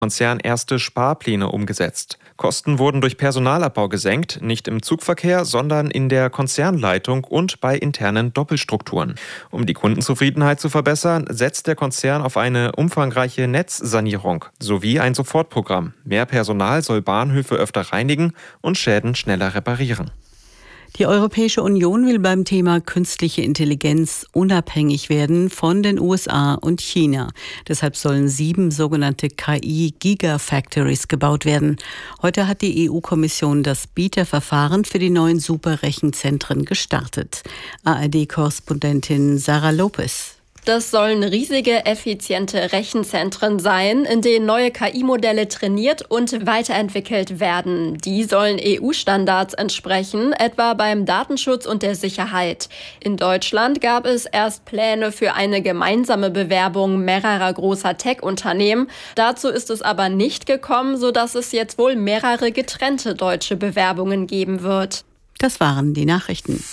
Konzern erste Sparpläne umgesetzt. Kosten wurden durch Personalabbau gesenkt, nicht im Zugverkehr, sondern in der Konzernleitung und bei internen Doppelstrukturen. Um die Kundenzufriedenheit zu verbessern, setzt der Konzern auf eine umfangreiche Netzsanierung sowie ein Sofortprogramm. Mehr Personal soll Bahnhöfe öfter reinigen und Schäden schneller reparieren. Die Europäische Union will beim Thema künstliche Intelligenz unabhängig werden von den USA und China. Deshalb sollen 7 sogenannte KI-Gigafactories gebaut werden. Heute hat die EU-Kommission das Bieterverfahren für die neuen Superrechenzentren gestartet. ARD-Korrespondentin Sarah Lopez. Das sollen riesige, effiziente Rechenzentren sein, in denen neue KI-Modelle trainiert und weiterentwickelt werden. Die sollen EU-Standards entsprechen, etwa beim Datenschutz und der Sicherheit. In Deutschland gab es erst Pläne für eine gemeinsame Bewerbung mehrerer großer Tech-Unternehmen. Dazu ist es aber nicht gekommen, sodass es jetzt wohl mehrere getrennte deutsche Bewerbungen geben wird. Das waren die Nachrichten.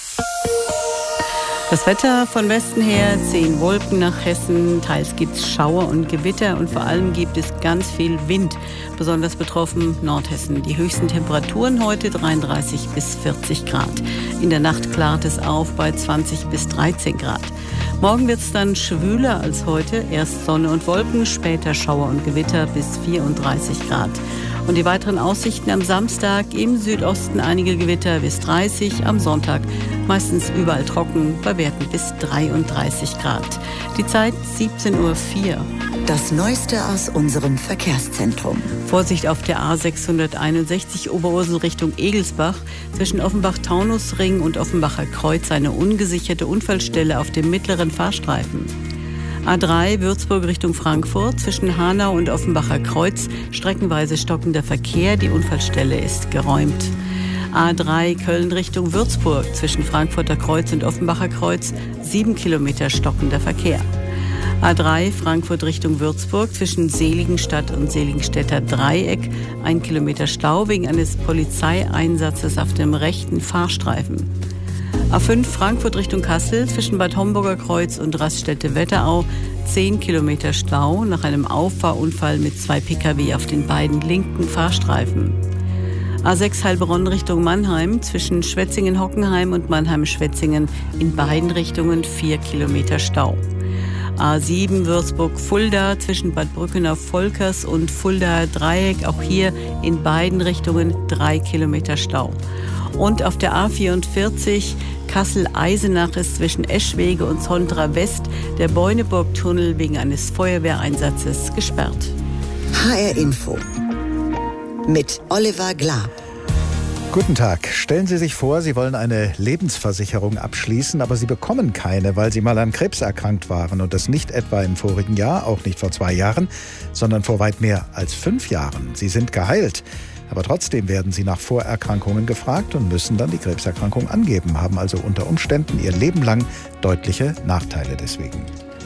Das Wetter von Westen her, 10 Wolken nach Hessen, teils gibt es Schauer und Gewitter und vor allem gibt es ganz viel Wind. Besonders betroffen Nordhessen. Die höchsten Temperaturen heute 33 bis 40 Grad. In der Nacht klart es auf bei 20 bis 13 Grad. Morgen wird es dann schwüler als heute. Erst Sonne und Wolken, später Schauer und Gewitter bis 34 Grad. Und die weiteren Aussichten am Samstag: im Südosten einige Gewitter bis 30, am Sonntag meistens überall trocken, bei Werten bis 33 Grad. Die Zeit 17:04 Uhr. Das Neueste aus unserem Verkehrszentrum. Vorsicht auf der A661 Oberursel Richtung Egelsbach. Zwischen Offenbach-Taunusring und Offenbacher Kreuz eine ungesicherte Unfallstelle auf dem mittleren Fahrstreifen. A3 Würzburg Richtung Frankfurt, zwischen Hanau und Offenbacher Kreuz streckenweise stockender Verkehr, die Unfallstelle ist geräumt. A3 Köln Richtung Würzburg, zwischen Frankfurter Kreuz und Offenbacher Kreuz 7 Kilometer stockender Verkehr. A3 Frankfurt Richtung Würzburg, zwischen Seligenstadt und Seligenstädter Dreieck 1 Kilometer Stau wegen eines Polizeieinsatzes auf dem rechten Fahrstreifen. A5 Frankfurt Richtung Kassel, zwischen Bad Homburger Kreuz und Raststätte-Wetterau 10 Kilometer Stau nach einem Auffahrunfall mit 2 Pkw auf den beiden linken Fahrstreifen. A6 Heilbronn Richtung Mannheim, zwischen Schwetzingen-Hockenheim und Mannheim-Schwetzingen in beiden Richtungen 4 Kilometer Stau. A7 Würzburg-Fulda, zwischen Bad Brückenau-Volkers und Fuldaer Dreieck, auch hier in beiden Richtungen 3 Kilometer Stau. Und auf der A44 Kassel-Eisenach ist zwischen Eschwege und Sondra West der Beuneburg-Tunnel wegen eines Feuerwehreinsatzes gesperrt. HR Info mit Oliver Glab. Guten Tag. Stellen Sie sich vor, Sie wollen eine Lebensversicherung abschließen, aber Sie bekommen keine, weil Sie mal an Krebs erkrankt waren. Und das nicht etwa im vorigen Jahr, auch nicht vor 2 Jahren, sondern vor weit mehr als 5 Jahren. Sie sind geheilt. Aber trotzdem werden Sie nach Vorerkrankungen gefragt und müssen dann die Krebserkrankung angeben, haben also unter Umständen Ihr Leben lang deutliche Nachteile deswegen.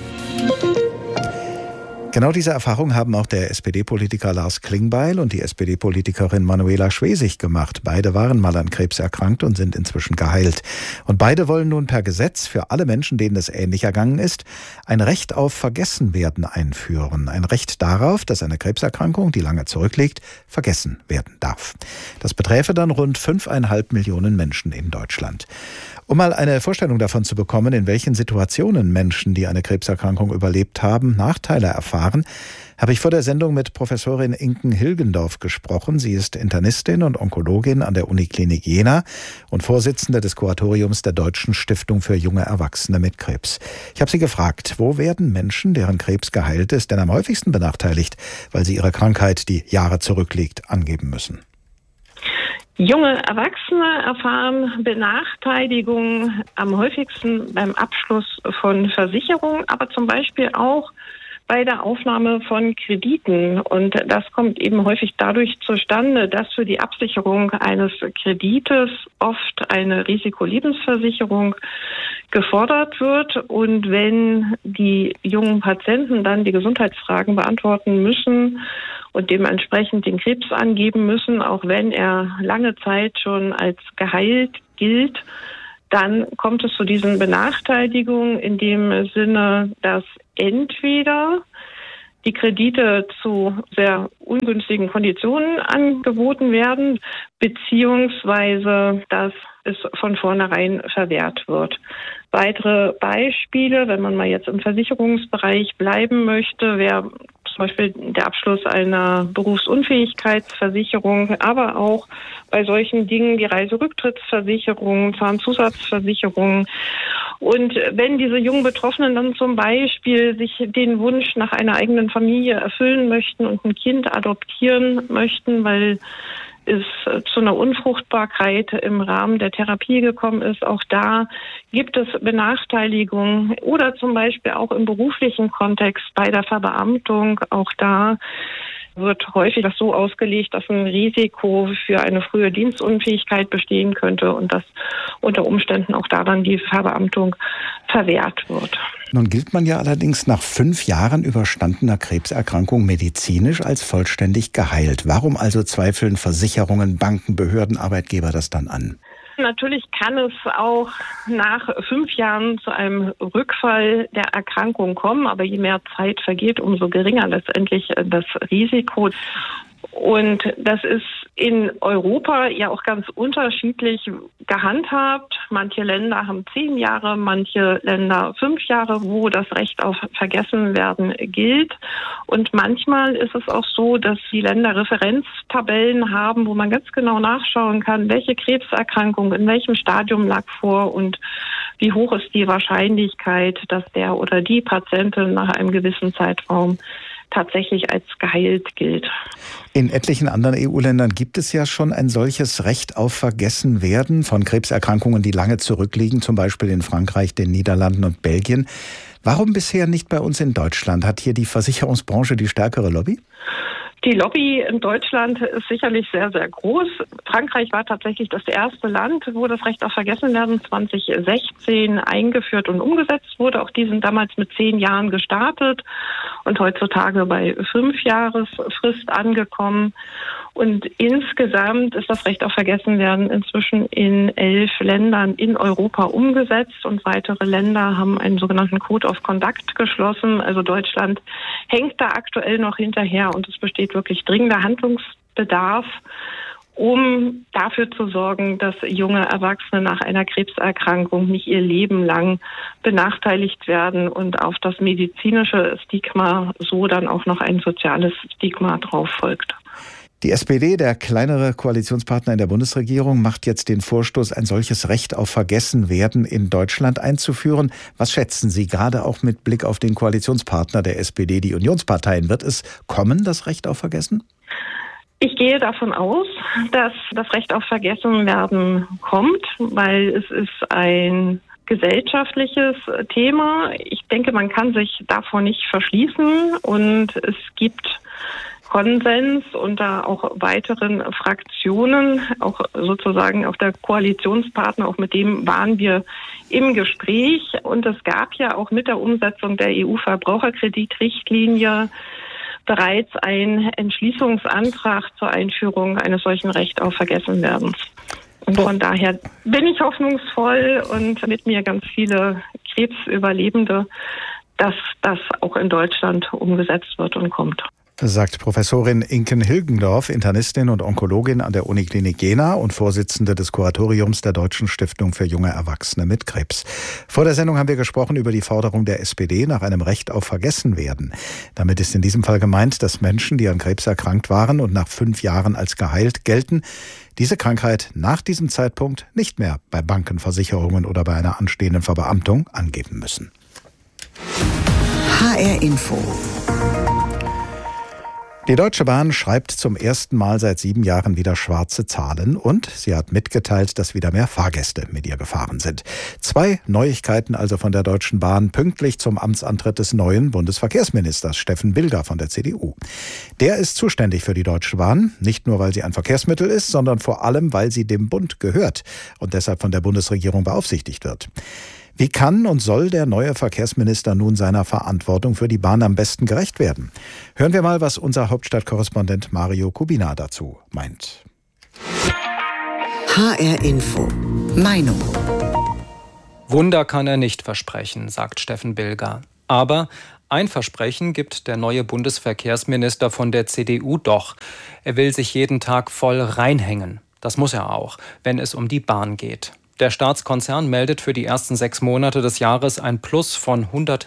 Genau diese Erfahrung haben auch der SPD-Politiker Lars Klingbeil und die SPD-Politikerin Manuela Schwesig gemacht. Beide waren mal an Krebs erkrankt und sind inzwischen geheilt. Und beide wollen nun per Gesetz für alle Menschen, denen es ähnlich ergangen ist, ein Recht auf Vergessenwerden einführen. Ein Recht darauf, dass eine Krebserkrankung, die lange zurückliegt, vergessen werden darf. Das beträfe dann rund 5,5 Millionen Menschen in Deutschland. Um mal eine Vorstellung davon zu bekommen, in welchen Situationen Menschen, die eine Krebserkrankung überlebt haben, Nachteile erfahren, habe ich vor der Sendung mit Professorin Inken Hilgendorf gesprochen. Sie ist Internistin und Onkologin an der Uniklinik Jena und Vorsitzende des Kuratoriums der Deutschen Stiftung für junge Erwachsene mit Krebs. Ich habe sie gefragt, wo werden Menschen, deren Krebs geheilt ist, denn am häufigsten benachteiligt, weil sie ihre Krankheit, die Jahre zurückliegt, angeben müssen? Junge Erwachsene erfahren Benachteiligung am häufigsten beim Abschluss von Versicherungen, aber zum Beispiel auch bei der Aufnahme von Krediten. Und das kommt eben häufig dadurch zustande, dass für die Absicherung eines Kredites oft eine Risikolebensversicherung gefordert wird. Und wenn die jungen Patienten dann die Gesundheitsfragen beantworten müssen und dementsprechend den Krebs angeben müssen, auch wenn er lange Zeit schon als geheilt gilt, dann kommt es zu diesen Benachteiligungen in dem Sinne, dass entweder die Kredite zu sehr ungünstigen Konditionen angeboten werden, beziehungsweise dass es von vornherein verwehrt wird. Weitere Beispiele, wenn man mal jetzt im Versicherungsbereich bleiben möchte, wäre zum Beispiel der Abschluss einer Berufsunfähigkeitsversicherung, aber auch bei solchen Dingen wie Reiserücktrittsversicherungen, Zahnzusatzversicherungen. Und wenn diese jungen Betroffenen dann zum Beispiel sich den Wunsch nach einer eigenen Familie erfüllen möchten und ein Kind adoptieren möchten, weil es zu einer Unfruchtbarkeit im Rahmen der Therapie gekommen ist. Auch da gibt es Benachteiligungen oder zum Beispiel auch im beruflichen Kontext bei der Verbeamtung. Auch da wird häufig das so ausgelegt, dass ein Risiko für eine frühe Dienstunfähigkeit bestehen könnte und dass unter Umständen auch da dann die Verbeamtung verwehrt wird. Nun gilt man ja allerdings nach 5 Jahren überstandener Krebserkrankung medizinisch als vollständig geheilt. Warum also zweifeln Versicherungen, Banken, Behörden, Arbeitgeber das dann an? Natürlich kann es auch nach 5 Jahren zu einem Rückfall der Erkrankung kommen, aber je mehr Zeit vergeht, umso geringer letztendlich das Risiko. Und das ist in Europa ja auch ganz unterschiedlich gehandhabt. Manche Länder haben 10 Jahre, manche Länder 5 Jahre, wo das Recht auf Vergessenwerden gilt. Und manchmal ist es auch so, dass die Länder Referenztabellen haben, wo man ganz genau nachschauen kann, welche Krebserkrankung in welchem Stadium lag vor und wie hoch ist die Wahrscheinlichkeit, dass der oder die Patientin nach einem gewissen Zeitraum tatsächlich als geheilt gilt. In etlichen anderen EU-Ländern gibt es ja schon ein solches Recht auf Vergessenwerden von Krebserkrankungen, die lange zurückliegen, zum Beispiel in Frankreich, den Niederlanden und Belgien. Warum bisher nicht bei uns in Deutschland? Hat hier die Versicherungsbranche die stärkere Lobby? Die Lobby in Deutschland ist sicherlich sehr, sehr groß. Frankreich war tatsächlich das erste Land, wo das Recht auf Vergessenwerden 2016 eingeführt und umgesetzt wurde. Auch die sind damals mit 10 Jahren gestartet und heutzutage bei 5 Jahresfrist angekommen. Und insgesamt ist das Recht auf Vergessenwerden inzwischen in 11 Ländern in Europa umgesetzt und weitere Länder haben einen sogenannten Code of Conduct geschlossen. Also Deutschland hängt da aktuell noch hinterher und es besteht wirklich dringender Handlungsbedarf, um dafür zu sorgen, dass junge Erwachsene nach einer Krebserkrankung nicht ihr Leben lang benachteiligt werden und auf das medizinische Stigma so dann auch noch ein soziales Stigma drauf folgt. Die SPD, der kleinere Koalitionspartner in der Bundesregierung, macht jetzt den Vorstoß, ein solches Recht auf Vergessenwerden in Deutschland einzuführen. Was schätzen Sie, gerade auch mit Blick auf den Koalitionspartner der SPD, die Unionsparteien? Wird es kommen, das Recht auf Vergessen? Ich gehe davon aus, dass das Recht auf Vergessenwerden kommt, weil es ist ein gesellschaftliches Thema. Ich denke, man kann sich davor nicht verschließen und es gibt Konsens unter auch weiteren Fraktionen, auch sozusagen auch der Koalitionspartner, auch mit dem waren wir im Gespräch. Und es gab ja auch mit der Umsetzung der EU-Verbraucherkreditrichtlinie bereits einen Entschließungsantrag zur Einführung eines solchen Rechts auf Vergessenwerdens. Und von daher bin ich hoffnungsvoll und mit mir ganz viele Krebsüberlebende, dass das auch in Deutschland umgesetzt wird und kommt. Sagt Professorin Inken Hilgendorf, Internistin und Onkologin an der Uniklinik Jena und Vorsitzende des Kuratoriums der Deutschen Stiftung für junge Erwachsene mit Krebs. Vor der Sendung haben wir gesprochen über die Forderung der SPD nach einem Recht auf Vergessenwerden. Damit ist in diesem Fall gemeint, dass Menschen, die an Krebs erkrankt waren und nach 5 Jahren als geheilt gelten, diese Krankheit nach diesem Zeitpunkt nicht mehr bei Banken, Versicherungen oder bei einer anstehenden Verbeamtung angeben müssen. HR Info. Die Deutsche Bahn schreibt zum ersten Mal seit 7 Jahren wieder schwarze Zahlen und sie hat mitgeteilt, dass wieder mehr Fahrgäste mit ihr gefahren sind. 2 Neuigkeiten also von der Deutschen Bahn pünktlich zum Amtsantritt des neuen Bundesverkehrsministers Steffen Bilger von der CDU. Der ist zuständig für die Deutsche Bahn, nicht nur weil sie ein Verkehrsmittel ist, sondern vor allem weil sie dem Bund gehört und deshalb von der Bundesregierung beaufsichtigt wird. Wie kann und soll der neue Verkehrsminister nun seiner Verantwortung für die Bahn am besten gerecht werden? Hören wir mal, was unser Hauptstadtkorrespondent Mario Kubina dazu meint. HR Info. Meinung. Wunder kann er nicht versprechen, sagt Steffen Bilger. Aber Ein Versprechen gibt der neue Bundesverkehrsminister von der CDU doch. Er will sich jeden Tag voll reinhängen. Das muss er auch, wenn es um die Bahn geht. Der Staatskonzern meldet für die ersten 6 Monate des Jahres ein Plus von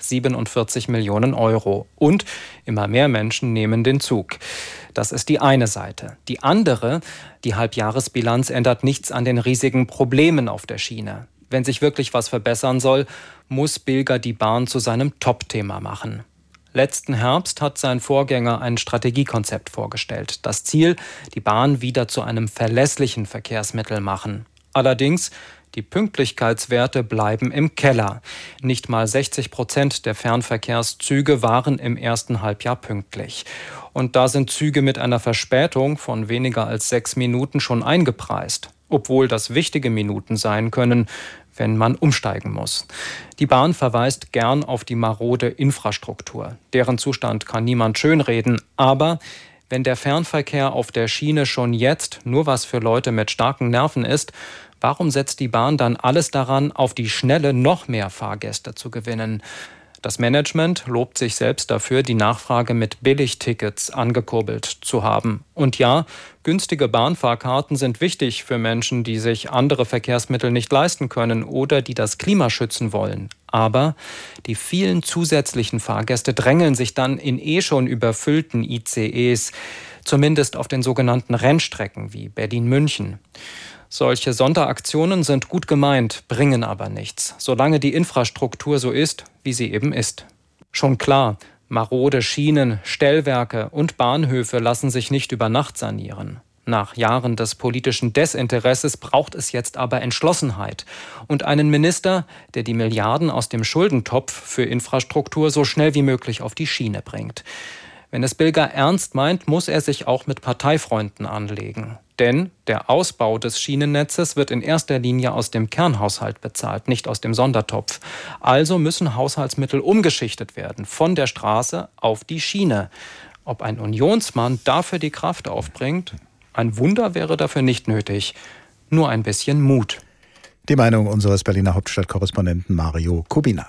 147 Millionen Euro. Und immer mehr Menschen nehmen den Zug. Das ist die eine Seite. Die andere, die Halbjahresbilanz, ändert nichts an den riesigen Problemen auf der Schiene. Wenn sich wirklich was verbessern soll, muss Bilger die Bahn zu seinem Top-Thema machen. Letzten Herbst hat sein Vorgänger ein Strategiekonzept vorgestellt. Das Ziel, die Bahn wieder zu einem verlässlichen Verkehrsmittel machen. Allerdings, die Pünktlichkeitswerte bleiben im Keller. Nicht mal 60% der Fernverkehrszüge waren im ersten Halbjahr pünktlich. Und da sind Züge mit einer Verspätung von weniger als 6 Minuten schon eingepreist. Obwohl das wichtige Minuten sein können, wenn man umsteigen muss. Die Bahn verweist gern auf die marode Infrastruktur. Deren Zustand kann niemand schönreden, aber wenn der Fernverkehr auf der Schiene schon jetzt nur was für Leute mit starken Nerven ist, warum setzt die Bahn dann alles daran, auf die Schnelle noch mehr Fahrgäste zu gewinnen? Das Management lobt sich selbst dafür, die Nachfrage mit Billigtickets angekurbelt zu haben. Und ja, günstige Bahnfahrkarten sind wichtig für Menschen, die sich andere Verkehrsmittel nicht leisten können oder die das Klima schützen wollen. Aber die vielen zusätzlichen Fahrgäste drängeln sich dann in schon überfüllten ICEs, zumindest auf den sogenannten Rennstrecken wie Berlin-München. Solche Sonderaktionen sind gut gemeint, bringen aber nichts, solange die Infrastruktur so ist, wie sie eben ist. Schon klar, marode Schienen, Stellwerke und Bahnhöfe lassen sich nicht über Nacht sanieren. Nach Jahren des politischen Desinteresses braucht es jetzt aber Entschlossenheit und einen Minister, der die Milliarden aus dem Schuldentopf für Infrastruktur so schnell wie möglich auf die Schiene bringt. Wenn es Bilger ernst meint, muss er sich auch mit Parteifreunden anlegen. Denn der Ausbau des Schienennetzes wird in erster Linie aus dem Kernhaushalt bezahlt, nicht aus dem Sondertopf. Also müssen Haushaltsmittel umgeschichtet werden, von der Straße auf die Schiene. Ob ein Unionsmann dafür die Kraft aufbringt? Ein Wunder wäre dafür nicht nötig. Nur ein bisschen Mut. Die Meinung unseres Berliner Hauptstadtkorrespondenten Mario Kubina.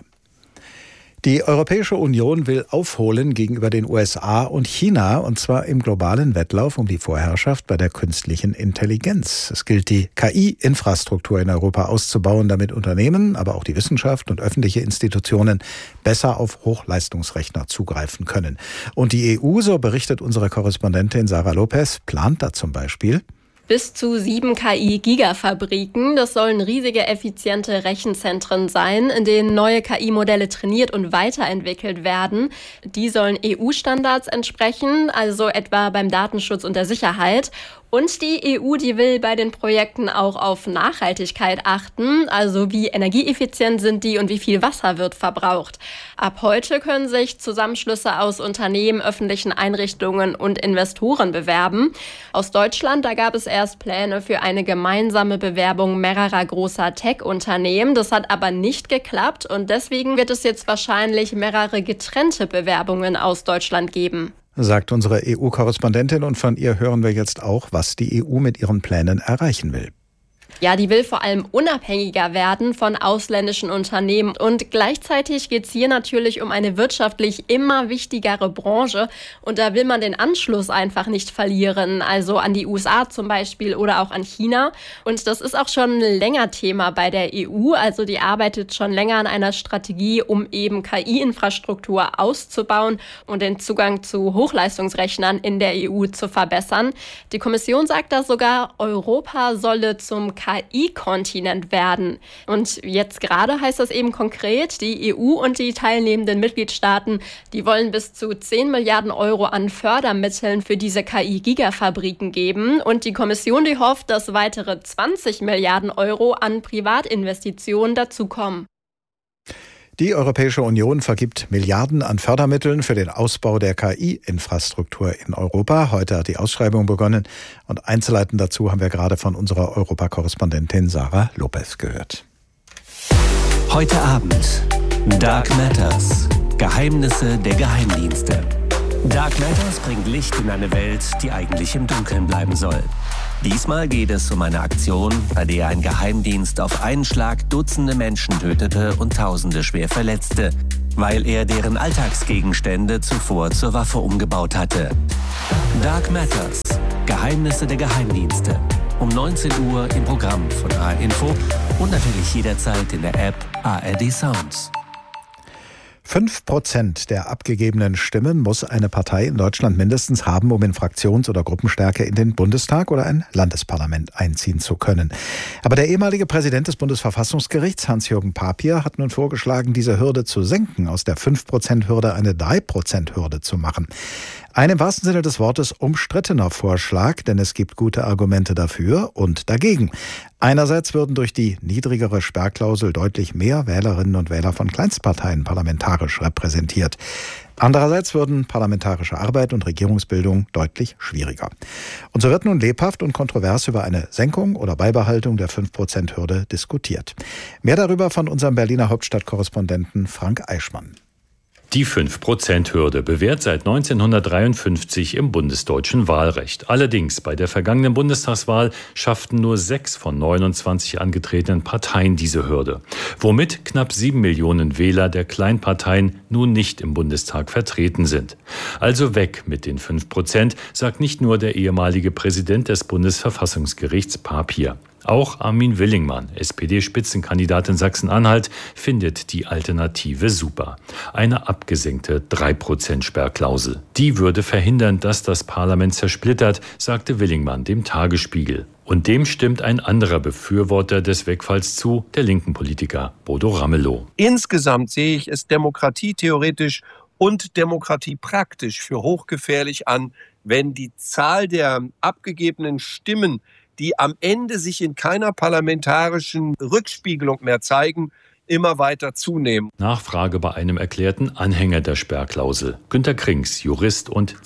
Die Europäische Union will aufholen gegenüber den USA und China, und zwar im globalen Wettlauf um die Vorherrschaft bei der künstlichen Intelligenz. Es gilt, die KI-Infrastruktur in Europa auszubauen, damit Unternehmen, aber auch die Wissenschaft und öffentliche Institutionen besser auf Hochleistungsrechner zugreifen können. Und die EU, so berichtet unsere Korrespondentin Sarah Lopez, plant da zum Beispiel bis zu 7 KI-Gigafabriken. Das sollen riesige, effiziente Rechenzentren sein, in denen neue KI-Modelle trainiert und weiterentwickelt werden. Die sollen EU-Standards entsprechen, also etwa beim Datenschutz und der Sicherheit. Und die EU, die will bei den Projekten auch auf Nachhaltigkeit achten, also wie energieeffizient sind die und wie viel Wasser wird verbraucht. Ab heute können sich Zusammenschlüsse aus Unternehmen, öffentlichen Einrichtungen und Investoren bewerben. Aus Deutschland, da gab es erst Pläne für eine gemeinsame Bewerbung mehrerer großer Tech-Unternehmen. Das hat aber nicht geklappt und deswegen wird es jetzt wahrscheinlich mehrere getrennte Bewerbungen aus Deutschland geben. Sagt unsere EU-Korrespondentin, und von ihr hören wir jetzt auch, was die EU mit ihren Plänen erreichen will. Ja, die will vor allem unabhängiger werden von ausländischen Unternehmen. Und gleichzeitig geht es hier natürlich um eine wirtschaftlich immer wichtigere Branche. Und da will man den Anschluss einfach nicht verlieren. Also an die USA zum Beispiel oder auch an China. Und das ist auch schon länger Thema bei der EU. Also die arbeitet schon länger an einer Strategie, um eben KI-Infrastruktur auszubauen und den Zugang zu Hochleistungsrechnern in der EU zu verbessern. Die Kommission sagt da sogar, Europa solle zum KI-Kontinent werden. Und jetzt gerade heißt das eben konkret, die EU und die teilnehmenden Mitgliedstaaten, die wollen bis zu 10 Milliarden Euro an Fördermitteln für diese KI-Gigafabriken geben. Und die Kommission, die hofft, dass weitere 20 Milliarden Euro an Privatinvestitionen dazukommen. Die Europäische Union vergibt Milliarden an Fördermitteln für den Ausbau der KI-Infrastruktur in Europa. Heute hat die Ausschreibung begonnen und Einzelheiten dazu haben wir gerade von unserer Europakorrespondentin Sarah Lopez gehört. Heute Abend Dark Matters. Geheimnisse der Geheimdienste. Dark Matters bringt Licht in eine Welt, die eigentlich im Dunkeln bleiben soll. Diesmal geht es um eine Aktion, bei der ein Geheimdienst auf einen Schlag Dutzende Menschen tötete und Tausende schwer verletzte. weil er deren Alltagsgegenstände zuvor zur Waffe umgebaut hatte. Dark Matters. Geheimnisse der Geheimdienste. Um 19 Uhr im Programm von HR Info und natürlich jederzeit in der App ARD Sounds. 5% der abgegebenen Stimmen muss eine Partei in Deutschland mindestens haben, um in Fraktions- oder Gruppenstärke in den Bundestag oder ein Landesparlament einziehen zu können. Aber der ehemalige Präsident des Bundesverfassungsgerichts, Hans-Jürgen Papier, hat nun vorgeschlagen, diese Hürde zu senken, aus der 5%-Hürde eine 3%-Hürde zu machen. Ein im wahrsten Sinne des Wortes umstrittener Vorschlag, denn es gibt gute Argumente dafür und dagegen. Einerseits würden durch die niedrigere Sperrklausel deutlich mehr Wählerinnen und Wähler von Kleinstparteien parlamentarisch repräsentiert. Andererseits würden parlamentarische Arbeit und Regierungsbildung deutlich schwieriger. Und so wird nun lebhaft und kontrovers über eine Senkung oder Beibehaltung der 5%-Hürde diskutiert. Mehr darüber von unserem Berliner Hauptstadtkorrespondenten Frank Eichmann. Die 5%-Hürde bewährt seit 1953 im bundesdeutschen Wahlrecht. Allerdings bei der vergangenen Bundestagswahl schafften nur 6 von 29 angetretenen Parteien diese Hürde, womit knapp 7 Millionen Wähler der Kleinparteien nun nicht im Bundestag vertreten sind. Also weg mit den 5%, sagt nicht nur der ehemalige Präsident des Bundesverfassungsgerichts Papier. Auch Armin Willingmann, SPD-Spitzenkandidat in Sachsen-Anhalt, findet die Alternative super. Eine abgesenkte 3%-Sperrklausel. Die würde verhindern, dass das Parlament zersplittert, sagte Willingmann dem Tagesspiegel. Und dem stimmt ein anderer Befürworter des Wegfalls zu, der linken Politiker Bodo Ramelow. Insgesamt sehe ich es demokratietheoretisch und demokratiepraktisch für hochgefährlich an, wenn die Zahl der abgegebenen Stimmen, die am Ende sich in keiner parlamentarischen Rückspiegelung mehr zeigen, immer weiter zunehmen. Nachfrage bei einem erklärten Anhänger der Sperrklausel. Günter Krings, Jurist und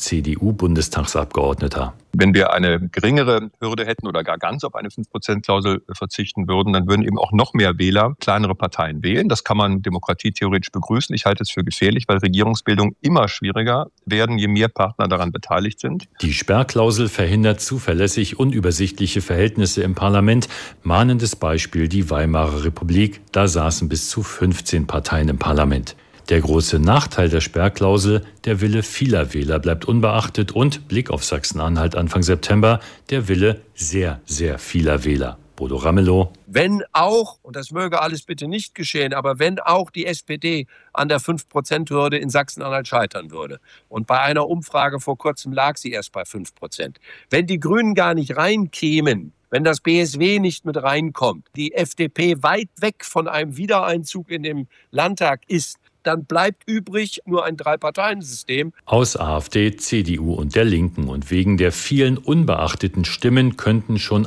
CDU-Bundestagsabgeordneter. Wenn wir eine geringere Hürde hätten oder gar ganz auf eine 5%-Klausel verzichten würden, dann würden eben auch noch mehr Wähler kleinere Parteien wählen. Das kann man demokratietheoretisch begrüßen. Ich halte es für gefährlich, weil Regierungsbildung immer schwieriger werden, je mehr Partner daran beteiligt sind. Die Sperrklausel verhindert zuverlässig unübersichtliche Verhältnisse im Parlament. Mahnendes Beispiel die Weimarer Republik. Da saßen bis zu 15 Parteien im Parlament. Der große Nachteil der Sperrklausel, der Wille vieler Wähler bleibt unbeachtet und, Blick auf Sachsen-Anhalt Anfang September, der Wille sehr, sehr vieler Wähler. Bodo Ramelow. Wenn auch, und das möge alles bitte nicht geschehen, aber wenn auch die SPD an der 5%-Hürde in Sachsen-Anhalt scheitern würde, und bei einer Umfrage vor kurzem lag sie erst bei 5%, wenn die Grünen gar nicht reinkämen, wenn das BSW nicht mit reinkommt, die FDP weit weg von einem Wiedereinzug in den Landtag ist, dann bleibt übrig nur ein Drei-Parteien-System. Aus AfD, CDU und der Linken. Und wegen der vielen unbeachteten Stimmen könnten schon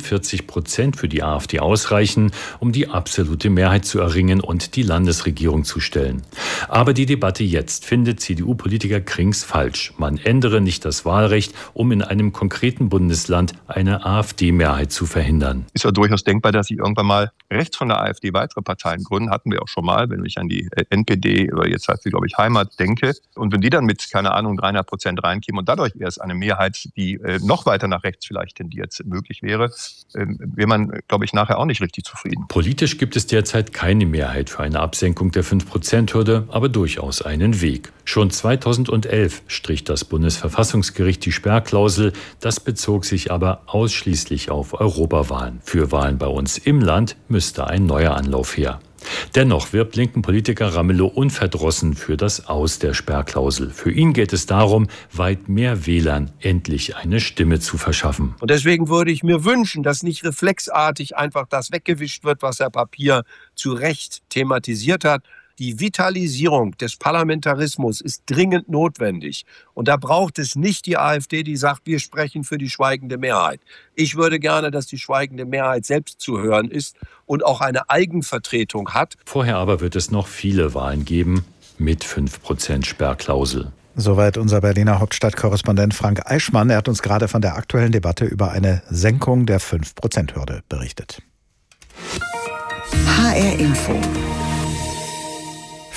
41% für die AfD ausreichen, um die absolute Mehrheit zu erringen und die Landesregierung zu stellen. Aber die Debatte jetzt findet CDU-Politiker Krings falsch. Man ändere nicht das Wahlrecht, um in einem konkreten Bundesland eine AfD-Mehrheit zu verhindern. Ist ja durchaus denkbar, dass sich irgendwann mal rechts von der AfD weitere Parteien gründen. Hatten wir auch schon mal, wenn ich an die NPD oder jetzt heißt sie, glaube ich, Heimat denke. Und wenn die dann mit, keine Ahnung, 300% reinkämen und dadurch erst eine Mehrheit, die noch weiter nach rechts vielleicht tendiert, möglich wäre, wäre man, glaube ich, nachher auch nicht richtig zufrieden. Politisch gibt es derzeit keine Mehrheit für eine Absenkung der 5%-Hürde, aber durchaus einen Weg. Schon 2011 strich das Bundesverfassungsgericht die Sperrklausel. Das bezog sich aber ausschließlich auf Europawahlen. Für Wahlen bei uns im Land müsste ein neuer Anlauf her. Dennoch wirbt linken Politiker Ramelow unverdrossen für das Aus der Sperrklausel. Für ihn geht es darum, weit mehr Wählern endlich eine Stimme zu verschaffen. Und deswegen würde ich mir wünschen, dass nicht reflexartig einfach das weggewischt wird, was Herr Papier zu Recht thematisiert hat. Die Vitalisierung des Parlamentarismus ist dringend notwendig. Und da braucht es nicht die AfD, die sagt, wir sprechen für die schweigende Mehrheit. Ich würde gerne, dass die schweigende Mehrheit selbst zu hören ist und auch eine Eigenvertretung hat. Vorher aber wird es noch viele Wahlen geben mit 5% Sperrklausel. Soweit unser Berliner Hauptstadtkorrespondent Frank Eichmann. Er hat uns gerade von der aktuellen Debatte über eine Senkung der 5%-Hürde berichtet. HR Info.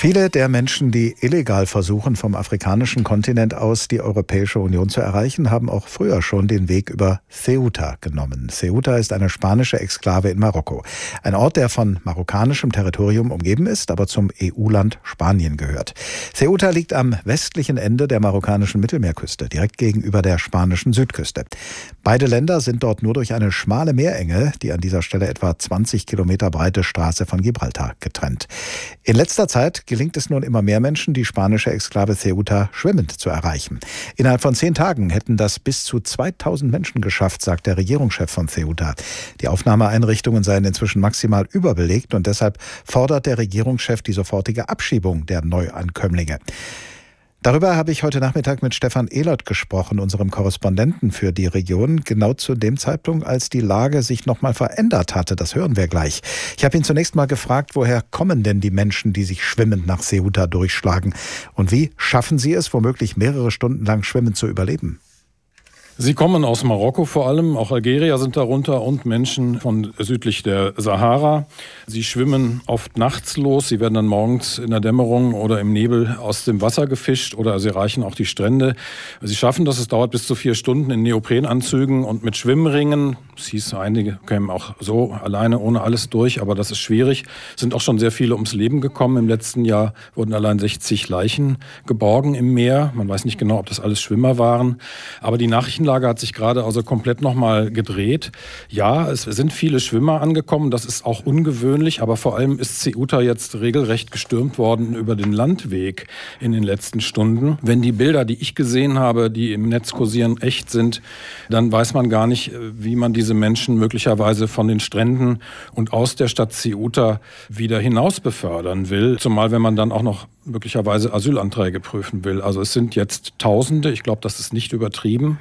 Viele der Menschen, die illegal versuchen, vom afrikanischen Kontinent aus die Europäische Union zu erreichen, haben auch früher schon den Weg über Ceuta genommen. Ceuta ist eine spanische Exklave in Marokko. Ein Ort, der von marokkanischem Territorium umgeben ist, aber zum EU-Land Spanien gehört. Ceuta liegt am westlichen Ende der marokkanischen Mittelmeerküste, direkt gegenüber der spanischen Südküste. Beide Länder sind dort nur durch eine schmale Meerenge, die an dieser Stelle etwa 20 Kilometer breite Straße von Gibraltar, getrennt. In letzter Zeit gelingt es nun immer mehr Menschen, die spanische Exklave Ceuta schwimmend zu erreichen. Innerhalb von 10 Tagen hätten das bis zu 2000 Menschen geschafft, sagt der Regierungschef von Ceuta. Die Aufnahmeeinrichtungen seien inzwischen maximal überbelegt und deshalb fordert der Regierungschef die sofortige Abschiebung der Neuankömmlinge. Darüber habe ich heute Nachmittag mit Stefan Ehlert gesprochen, unserem Korrespondenten für die Region, genau zu dem Zeitpunkt, als die Lage sich nochmal verändert hatte. Das hören wir gleich. Ich habe ihn zunächst mal gefragt, woher kommen denn die Menschen, die sich schwimmend nach Ceuta durchschlagen? Und wie schaffen sie es, womöglich mehrere Stunden lang schwimmend zu überleben? Sie kommen aus Marokko vor allem, auch Algerier sind darunter und Menschen von südlich der Sahara. Sie schwimmen oft nachts los, sie werden dann morgens in der Dämmerung oder im Nebel aus dem Wasser gefischt oder sie erreichen auch die Strände. Sie schaffen das, es dauert bis zu 4 Stunden in Neoprenanzügen und mit Schwimmringen. Es hieß, einige kämen auch so alleine ohne alles durch, aber das ist schwierig. Es sind auch schon sehr viele ums Leben gekommen. Im letzten Jahr wurden allein 60 Leichen geborgen im Meer. Man weiß nicht genau, ob das alles Schwimmer waren, aber die Nachrichtenlage hat sich gerade also komplett nochmal gedreht. Ja, es sind viele Schwimmer angekommen, das ist auch ungewöhnlich, aber vor allem ist Ceuta jetzt regelrecht gestürmt worden über den Landweg in den letzten Stunden. Wenn die Bilder, die ich gesehen habe, die im Netz kursieren, echt sind, dann weiß man gar nicht, wie man diese Menschen möglicherweise von den Stränden und aus der Stadt Ceuta wieder hinaus befördern will, zumal wenn man dann auch noch möglicherweise Asylanträge prüfen will. Also es sind jetzt Tausende, ich glaube, das ist nicht übertrieben.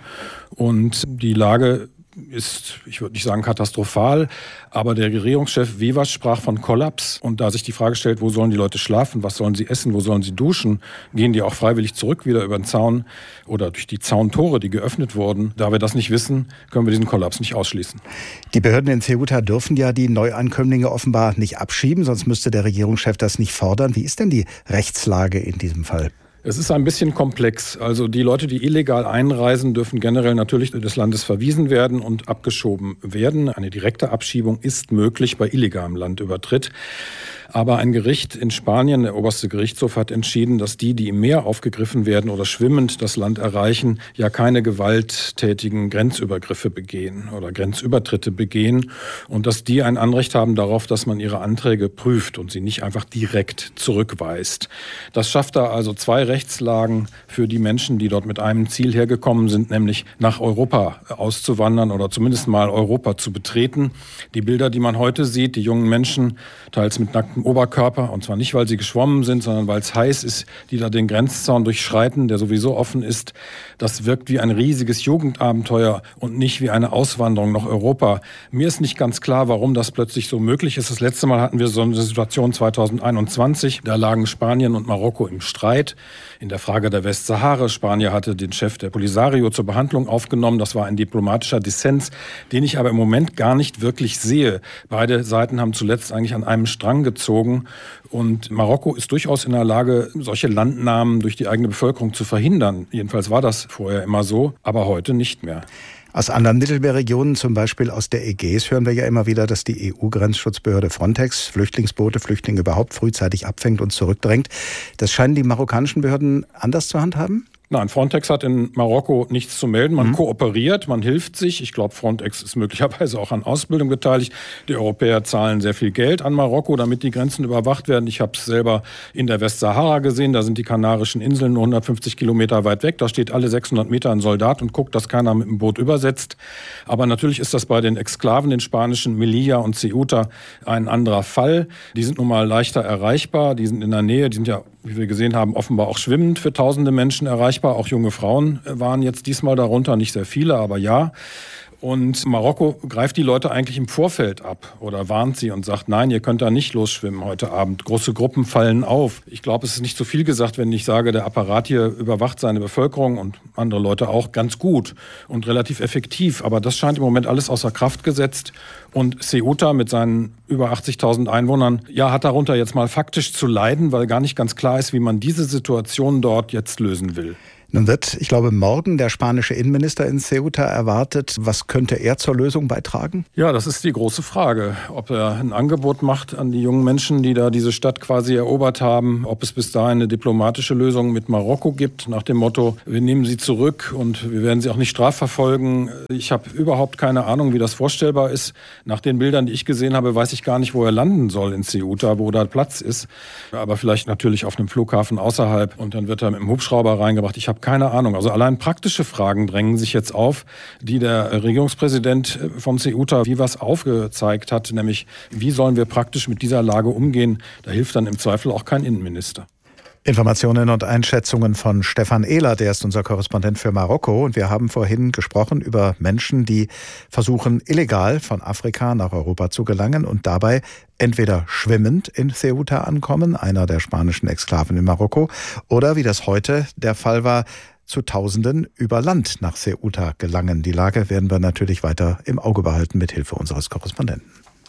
Und die Lage ist, ich würde nicht sagen katastrophal, aber der Regierungschef Vivas sprach von Kollaps. Und da sich die Frage stellt, wo sollen die Leute schlafen, was sollen sie essen, wo sollen sie duschen, gehen die auch freiwillig zurück wieder über den Zaun oder durch die Zauntore, die geöffnet wurden. Da wir das nicht wissen, können wir diesen Kollaps nicht ausschließen. Die Behörden in Ceuta dürfen ja die Neuankömmlinge offenbar nicht abschieben, sonst müsste der Regierungschef das nicht fordern. Wie ist denn die Rechtslage in diesem Fall? Es ist ein bisschen komplex. Also die Leute, die illegal einreisen, dürfen generell natürlich des Landes verwiesen werden und abgeschoben werden. Eine direkte Abschiebung ist möglich bei illegalem Landübertritt. Aber ein Gericht in Spanien, der oberste Gerichtshof, hat entschieden, dass die im Meer aufgegriffen werden oder schwimmend das Land erreichen, ja keine gewalttätigen Grenzübergriffe begehen oder Grenzübertritte begehen und dass die ein Anrecht haben darauf, dass man ihre Anträge prüft und sie nicht einfach direkt zurückweist. Das schafft da also 2 Rechtslagen für die Menschen, die dort mit einem Ziel hergekommen sind, nämlich nach Europa auszuwandern oder zumindest mal Europa zu betreten. Die Bilder, die man heute sieht, die jungen Menschen, teils mit nacktem Oberkörper, und zwar nicht, weil sie geschwommen sind, sondern weil es heiß ist, die da den Grenzzaun durchschreiten, der sowieso offen ist. Das wirkt wie ein riesiges Jugendabenteuer und nicht wie eine Auswanderung nach Europa. Mir ist nicht ganz klar, warum das plötzlich so möglich ist. Das letzte Mal hatten wir so eine Situation 2021. Da lagen Spanien und Marokko im Streit in der Frage der Westsahara. Spanien hatte den Chef der Polisario zur Behandlung aufgenommen. Das war ein diplomatischer Dissens, den ich aber im Moment gar nicht wirklich sehe. Beide Seiten haben zuletzt eigentlich an einem Strang gezogen. Und Marokko ist durchaus in der Lage, solche Landnahmen durch die eigene Bevölkerung zu verhindern. Jedenfalls war das vorher immer so, aber heute nicht mehr. Aus anderen Mittelmeerregionen, zum Beispiel aus der Ägäis, hören wir ja immer wieder, dass die EU-Grenzschutzbehörde Frontex Flüchtlingsboote, Flüchtlinge überhaupt frühzeitig abfängt und zurückdrängt. Das scheinen die marokkanischen Behörden anders zu handhaben? Nein, Frontex hat in Marokko nichts zu melden. Man kooperiert, man hilft sich. Ich glaube, Frontex ist möglicherweise auch an Ausbildung beteiligt. Die Europäer zahlen sehr viel Geld an Marokko, damit die Grenzen überwacht werden. Ich habe es selber in der Westsahara gesehen. Da sind die Kanarischen Inseln nur 150 Kilometer weit weg. Da steht alle 600 Meter ein Soldat und guckt, dass keiner mit dem Boot übersetzt. Aber natürlich ist das bei den Exklaven, den spanischen Melilla und Ceuta, ein anderer Fall. Die sind nun mal leichter erreichbar. Die sind in der Nähe. Die sind ja, wie wir gesehen haben, offenbar auch schwimmend für tausende Menschen erreichbar. Auch junge Frauen waren jetzt diesmal darunter, nicht sehr viele, aber ja. Und Marokko greift die Leute eigentlich im Vorfeld ab oder warnt sie und sagt, nein, ihr könnt da nicht losschwimmen heute Abend. Große Gruppen fallen auf. Ich glaube, es ist nicht zu viel gesagt, wenn ich sage, der Apparat hier überwacht seine Bevölkerung und andere Leute auch ganz gut und relativ effektiv. Aber das scheint im Moment alles außer Kraft gesetzt. Und Ceuta mit seinen über 80.000 Einwohnern, hat darunter jetzt mal faktisch zu leiden, weil gar nicht ganz klar ist, wie man diese Situation dort jetzt lösen will. Nun wird, ich glaube, morgen der spanische Innenminister in Ceuta erwartet. Was könnte er zur Lösung beitragen? Ja, das ist die große Frage. Ob er ein Angebot macht an die jungen Menschen, die da diese Stadt quasi erobert haben. Ob es bis dahin eine diplomatische Lösung mit Marokko gibt, nach dem Motto, wir nehmen sie zurück und wir werden sie auch nicht strafverfolgen. Ich habe überhaupt keine Ahnung, wie das vorstellbar ist. Nach den Bildern, die ich gesehen habe, weiß ich gar nicht, wo er landen soll in Ceuta, wo da Platz ist. Aber vielleicht natürlich auf einem Flughafen außerhalb. Und dann wird er mit dem Hubschrauber reingebracht. Ich habe keine Ahnung. Also allein praktische Fragen drängen sich jetzt auf, die der Regierungspräsident von Ceuta wie was aufgezeigt hat, nämlich wie sollen wir praktisch mit dieser Lage umgehen. Da hilft dann im Zweifel auch kein Innenminister. Informationen und Einschätzungen von Stefan Ehler, der ist unser Korrespondent für Marokko. Und wir haben vorhin gesprochen über Menschen, die versuchen, illegal von Afrika nach Europa zu gelangen und dabei entweder schwimmend in Ceuta ankommen, einer der spanischen Exklaven in Marokko, oder wie das heute der Fall war, zu Tausenden über Land nach Ceuta gelangen. Die Lage werden wir natürlich weiter im Auge behalten mit Hilfe unseres Korrespondenten.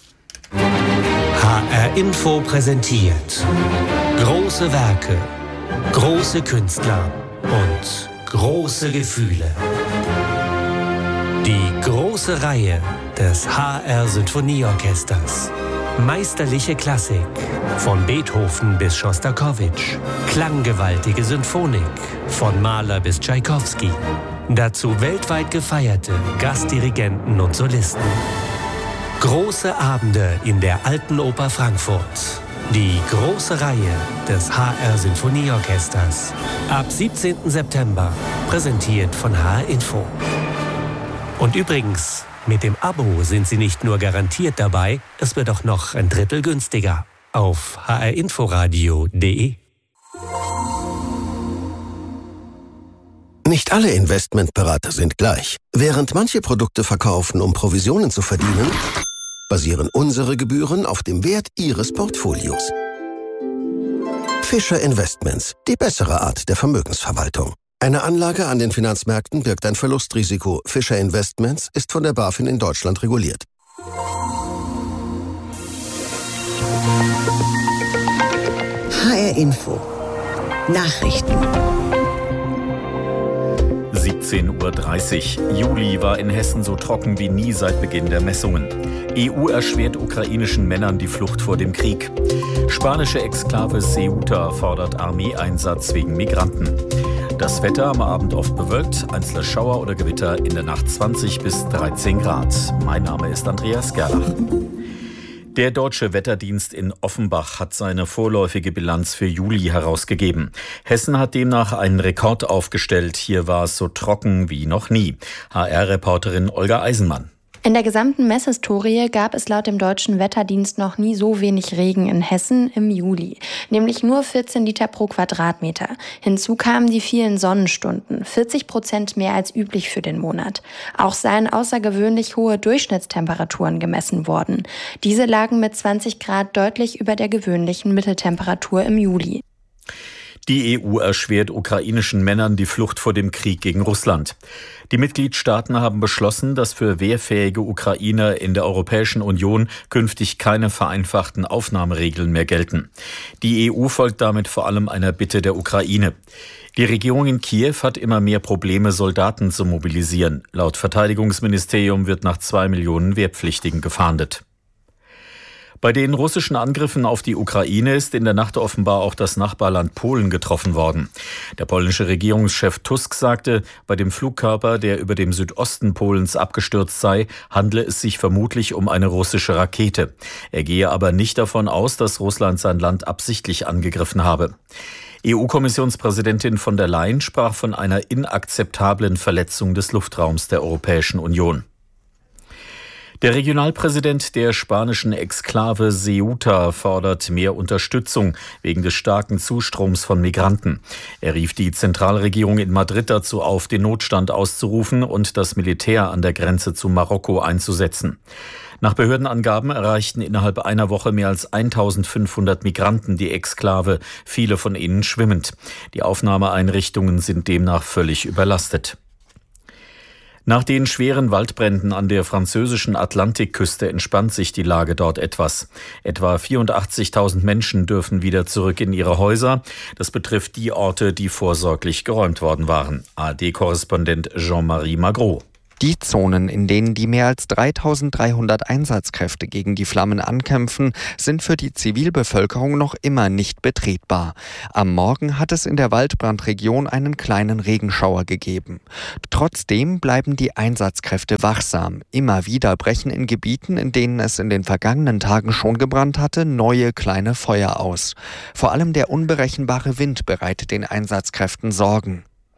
HR Info präsentiert große Werke, große Künstler und große Gefühle. Die große Reihe des HR Sinfonieorchesters. Meisterliche Klassik, von Beethoven bis Schostakowitsch. Klanggewaltige Sinfonik, von Mahler bis Tschaikowski. Dazu weltweit gefeierte Gastdirigenten und Solisten. Große Abende in der Alten Oper Frankfurt. Die große Reihe des HR Sinfonieorchesters. Ab 17. September, präsentiert von HR Info. Und übrigens, mit dem Abo sind Sie nicht nur garantiert dabei, es wird auch noch ein Drittel günstiger. Auf hrinforadio.de. Nicht alle Investmentberater sind gleich. Während manche Produkte verkaufen, um Provisionen zu verdienen, basieren unsere Gebühren auf dem Wert Ihres Portfolios. Fischer Investments, die bessere Art der Vermögensverwaltung. Eine Anlage an den Finanzmärkten birgt ein Verlustrisiko. Fischer Investments ist von der BaFin in Deutschland reguliert. HR Info. Nachrichten. 17:30 Uhr. Juli war in Hessen so trocken wie nie seit Beginn der Messungen. EU erschwert ukrainischen Männern die Flucht vor dem Krieg. Spanische Exklave Ceuta fordert Armeeeinsatz wegen Migranten. Das Wetter am Abend oft bewölkt, einzelne Schauer oder Gewitter, in der Nacht 20 bis 13 Grad. Mein Name ist Andreas Gerlach. Der Deutsche Wetterdienst in Offenbach hat seine vorläufige Bilanz für Juli herausgegeben. Hessen hat demnach einen Rekord aufgestellt. Hier war es so trocken wie noch nie. HR-Reporterin Olga Eisenmann. In der gesamten Messhistorie gab es laut dem Deutschen Wetterdienst noch nie so wenig Regen in Hessen im Juli, nämlich nur 14 Liter pro Quadratmeter. Hinzu kamen die vielen Sonnenstunden, 40% mehr als üblich für den Monat. Auch seien außergewöhnlich hohe Durchschnittstemperaturen gemessen worden. Diese lagen mit 20 Grad deutlich über der gewöhnlichen Mitteltemperatur im Juli. Die EU erschwert ukrainischen Männern die Flucht vor dem Krieg gegen Russland. Die Mitgliedstaaten haben beschlossen, dass für wehrfähige Ukrainer in der Europäischen Union künftig keine vereinfachten Aufnahmeregeln mehr gelten. Die EU folgt damit vor allem einer Bitte der Ukraine. Die Regierung in Kiew hat immer mehr Probleme, Soldaten zu mobilisieren. Laut Verteidigungsministerium wird nach 2 Millionen Wehrpflichtigen gefahndet. Bei den russischen Angriffen auf die Ukraine ist in der Nacht offenbar auch das Nachbarland Polen getroffen worden. Der polnische Regierungschef Tusk sagte, bei dem Flugkörper, der über dem Südosten Polens abgestürzt sei, handle es sich vermutlich um eine russische Rakete. Er gehe aber nicht davon aus, dass Russland sein Land absichtlich angegriffen habe. EU-Kommissionspräsidentin von der Leyen sprach von einer inakzeptablen Verletzung des Luftraums der Europäischen Union. Der Regionalpräsident der spanischen Exklave Ceuta fordert mehr Unterstützung wegen des starken Zustroms von Migranten. Er rief die Zentralregierung in Madrid dazu auf, den Notstand auszurufen und das Militär an der Grenze zu Marokko einzusetzen. Nach Behördenangaben erreichten innerhalb einer Woche mehr als 1500 Migranten die Exklave, viele von ihnen schwimmend. Die Aufnahmeeinrichtungen sind demnach völlig überlastet. Nach den schweren Waldbränden an der französischen Atlantikküste entspannt sich die Lage dort etwas. Etwa 84.000 Menschen dürfen wieder zurück in ihre Häuser. Das betrifft die Orte, die vorsorglich geräumt worden waren. ARD-Korrespondent Jean-Marie Magro. Die Zonen, in denen die mehr als 3.300 Einsatzkräfte gegen die Flammen ankämpfen, sind für die Zivilbevölkerung noch immer nicht betretbar. Am Morgen hat es in der Waldbrandregion einen kleinen Regenschauer gegeben. Trotzdem bleiben die Einsatzkräfte wachsam. Immer wieder brechen in Gebieten, in denen es in den vergangenen Tagen schon gebrannt hatte, neue kleine Feuer aus. Vor allem der unberechenbare Wind bereitet den Einsatzkräften Sorgen.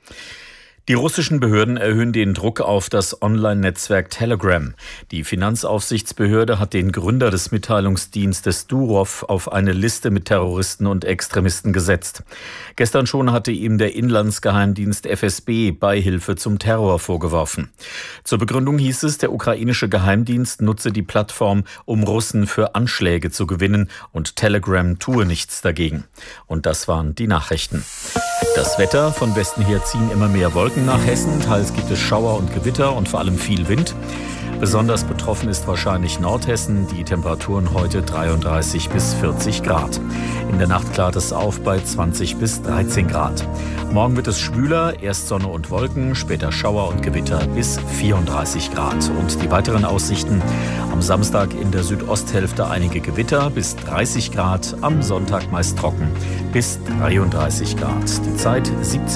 Die russischen Behörden erhöhen den Druck auf das Online-Netzwerk Telegram. Die Finanzaufsichtsbehörde hat den Gründer des Mitteilungsdienstes Durov auf eine Liste mit Terroristen und Extremisten gesetzt. Gestern schon hatte ihm der Inlandsgeheimdienst FSB Beihilfe zum Terror vorgeworfen. Zur Begründung hieß es, der ukrainische Geheimdienst nutze die Plattform, um Russen für Anschläge zu gewinnen, und Telegram tue nichts dagegen. Und das waren die Nachrichten. Das Wetter: von Westen her ziehen immer mehr Wolken nach Hessen. Teils gibt es Schauer und Gewitter und vor allem viel Wind. Besonders betroffen ist wahrscheinlich Nordhessen. Die Temperaturen heute 33 bis 40 Grad. In der Nacht klart es auf bei 20 bis 13 Grad. Morgen wird es schwüler, erst Sonne und Wolken, später Schauer und Gewitter bis 34 Grad. Und die weiteren Aussichten: am Samstag in der Südosthälfte einige Gewitter bis 30 Grad, am Sonntag meist trocken bis 33 Grad. Die Zeit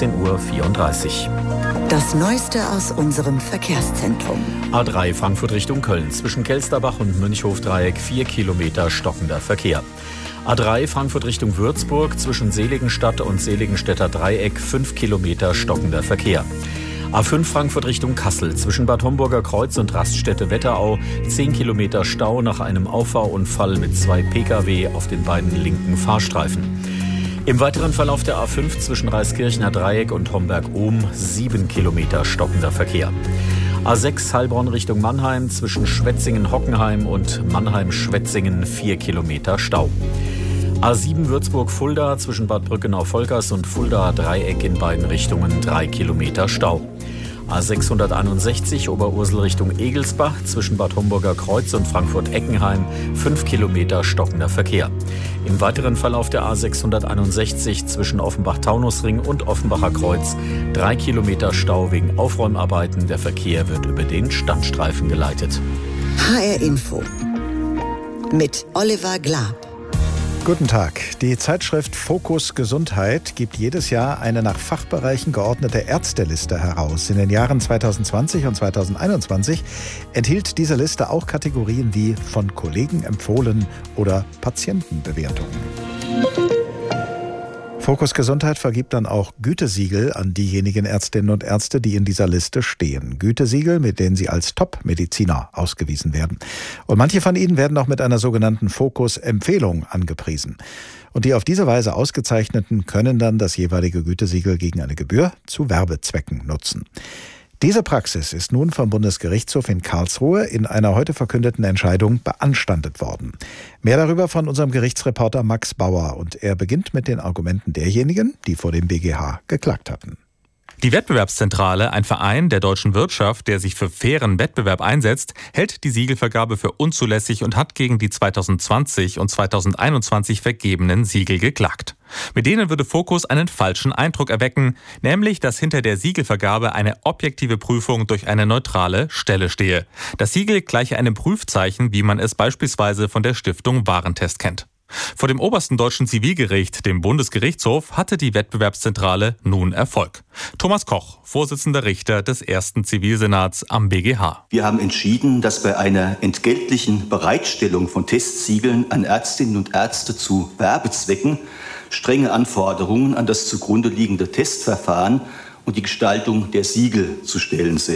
17:34 Uhr. Das Neueste aus unserem Verkehrszentrum. A3 Frankfurt Richtung Köln. Zwischen Kelsterbach und Mönchhof-Dreieck 4 Kilometer stockender Verkehr. A3 Frankfurt Richtung Würzburg. Zwischen Seligenstadt und Seligenstädter Dreieck 5 Kilometer stockender Verkehr. A5 Frankfurt Richtung Kassel. Zwischen Bad Homburger Kreuz und Raststätte Wetterau 10 Kilometer Stau nach einem Auffahrunfall mit 2 Pkw auf den beiden linken Fahrstreifen. Im weiteren Verlauf der A5 zwischen Reiskirchner Dreieck und Homberg-Ohm 7 Kilometer stockender Verkehr. A6 Heilbronn Richtung Mannheim zwischen Schwetzingen-Hockenheim und Mannheim-Schwetzingen 4 Kilometer Stau. A7 Würzburg-Fulda zwischen Bad Brückenau-Volkers und Fulda-Dreieck in beiden Richtungen 3 Kilometer Stau. A661 Oberursel Richtung Egelsbach zwischen Bad Homburger Kreuz und Frankfurt-Eckenheim 5 Kilometer stockender Verkehr. Im weiteren Verlauf der A661 zwischen Offenbach-Taunusring und Offenbacher Kreuz 3 Kilometer Stau wegen Aufräumarbeiten. Der Verkehr wird über den Standstreifen geleitet. HR Info mit Oliver Glab. Guten Tag. Die Zeitschrift Fokus Gesundheit gibt jedes Jahr eine nach Fachbereichen geordnete Ärzteliste heraus. In den Jahren 2020 und 2021 enthielt diese Liste auch Kategorien wie von Kollegen empfohlen oder Patientenbewertungen. Fokus Gesundheit vergibt dann auch Gütesiegel an diejenigen Ärztinnen und Ärzte, die in dieser Liste stehen. Gütesiegel, mit denen sie als Top-Mediziner ausgewiesen werden. Und manche von ihnen werden auch mit einer sogenannten Fokus-Empfehlung angepriesen. Und die auf diese Weise Ausgezeichneten können dann das jeweilige Gütesiegel gegen eine Gebühr zu Werbezwecken nutzen. Diese Praxis ist nun vom Bundesgerichtshof in Karlsruhe in einer heute verkündeten Entscheidung beanstandet worden. Mehr darüber von unserem Gerichtsreporter Max Bauer. Und er beginnt mit den Argumenten derjenigen, die vor dem BGH geklagt hatten. Die Wettbewerbszentrale, ein Verein der deutschen Wirtschaft, der sich für fairen Wettbewerb einsetzt, hält die Siegelvergabe für unzulässig und hat gegen die 2020 und 2021 vergebenen Siegel geklagt. Mit denen würde Fokus einen falschen Eindruck erwecken, nämlich, dass hinter der Siegelvergabe eine objektive Prüfung durch eine neutrale Stelle stehe. Das Siegel gleiche einem Prüfzeichen, wie man es beispielsweise von der Stiftung Warentest kennt. Vor dem obersten deutschen Zivilgericht, dem Bundesgerichtshof, hatte die Wettbewerbszentrale nun Erfolg. Thomas Koch, Vorsitzender Richter des ersten Zivilsenats am BGH. Wir haben entschieden, dass bei einer entgeltlichen Bereitstellung von Testsiegeln an Ärztinnen und Ärzte zu Werbezwecken strenge Anforderungen an das zugrunde liegende Testverfahren und die Gestaltung der Siegel zu stellen sind.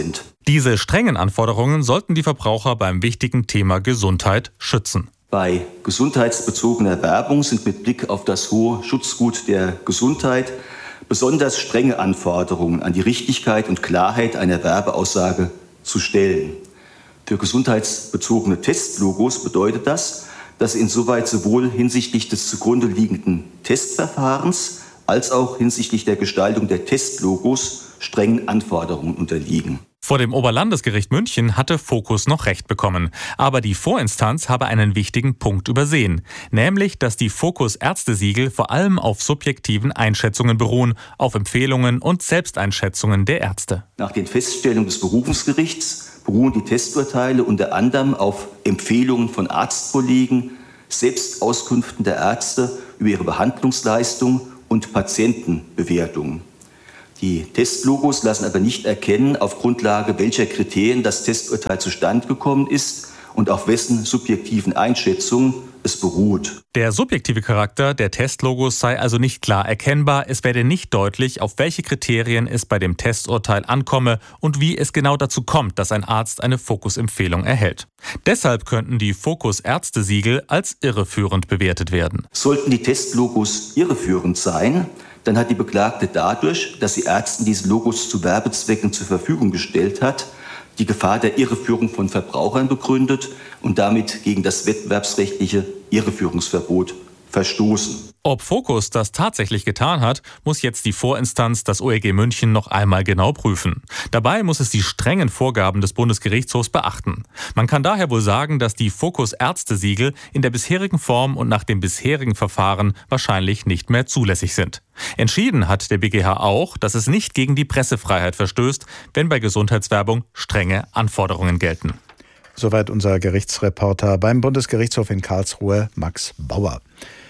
Diese strengen Anforderungen sollten die Verbraucher beim wichtigen Thema Gesundheit schützen. Bei gesundheitsbezogener Werbung sind mit Blick auf das hohe Schutzgut der Gesundheit besonders strenge Anforderungen an die Richtigkeit und Klarheit einer Werbeaussage zu stellen. Für gesundheitsbezogene Testlogos bedeutet das, dass sie insoweit sowohl hinsichtlich des zugrunde liegenden Testverfahrens als auch hinsichtlich der Gestaltung der Testlogos strengen Anforderungen unterliegen. Vor dem Oberlandesgericht München hatte Focus noch Recht bekommen. Aber die Vorinstanz habe einen wichtigen Punkt übersehen. Nämlich, dass die Focus-Ärztesiegel vor allem auf subjektiven Einschätzungen beruhen, auf Empfehlungen und Selbsteinschätzungen der Ärzte. Nach den Feststellungen des Berufungsgerichts beruhen die Testurteile unter anderem auf Empfehlungen von Arztkollegen, Selbstauskünften der Ärzte über ihre Behandlungsleistung und Patientenbewertungen. Die Testlogos lassen aber nicht erkennen, auf Grundlage welcher Kriterien das Testurteil zustande gekommen ist und auf wessen subjektiven Einschätzungen es beruht. Der subjektive Charakter der Testlogos sei also nicht klar erkennbar. Es werde nicht deutlich, auf welche Kriterien es bei dem Testurteil ankomme und wie es genau dazu kommt, dass ein Arzt eine Focus-Empfehlung erhält. Deshalb könnten die Focus-Ärztesiegel als irreführend bewertet werden. Sollten die Testlogos irreführend sein, dann hat die Beklagte dadurch, dass sie Ärzten diese Logos zu Werbezwecken zur Verfügung gestellt hat, die Gefahr der Irreführung von Verbrauchern begründet und damit gegen das wettbewerbsrechtliche Irreführungsverbot verstoßen. Ob Focus das tatsächlich getan hat, muss jetzt die Vorinstanz, das OEG München, noch einmal genau prüfen. Dabei muss es die strengen Vorgaben des Bundesgerichtshofs beachten. Man kann daher wohl sagen, dass die Focus-Ärztesiegel in der bisherigen Form und nach dem bisherigen Verfahren wahrscheinlich nicht mehr zulässig sind. Entschieden hat der BGH auch, dass es nicht gegen die Pressefreiheit verstößt, wenn bei Gesundheitswerbung strenge Anforderungen gelten. Soweit unser Gerichtsreporter beim Bundesgerichtshof in Karlsruhe, Max Bauer.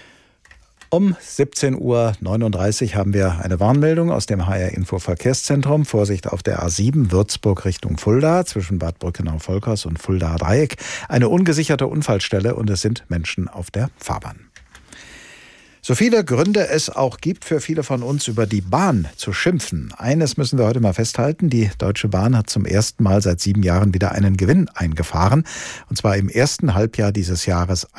Um 17:39 Uhr haben wir eine Warnmeldung aus dem HR-Info Verkehrszentrum. Vorsicht auf der A7 Würzburg Richtung Fulda zwischen Bad Brückenau-Volkers und Fuldaer Dreieck. Eine ungesicherte Unfallstelle und es sind Menschen auf der Fahrbahn. So viele Gründe es auch gibt für viele von uns, über die Bahn zu schimpfen. Eines müssen wir heute mal festhalten. Die Deutsche Bahn hat zum ersten Mal seit 7 Jahren wieder einen Gewinn eingefahren. Und zwar im ersten Halbjahr dieses Jahres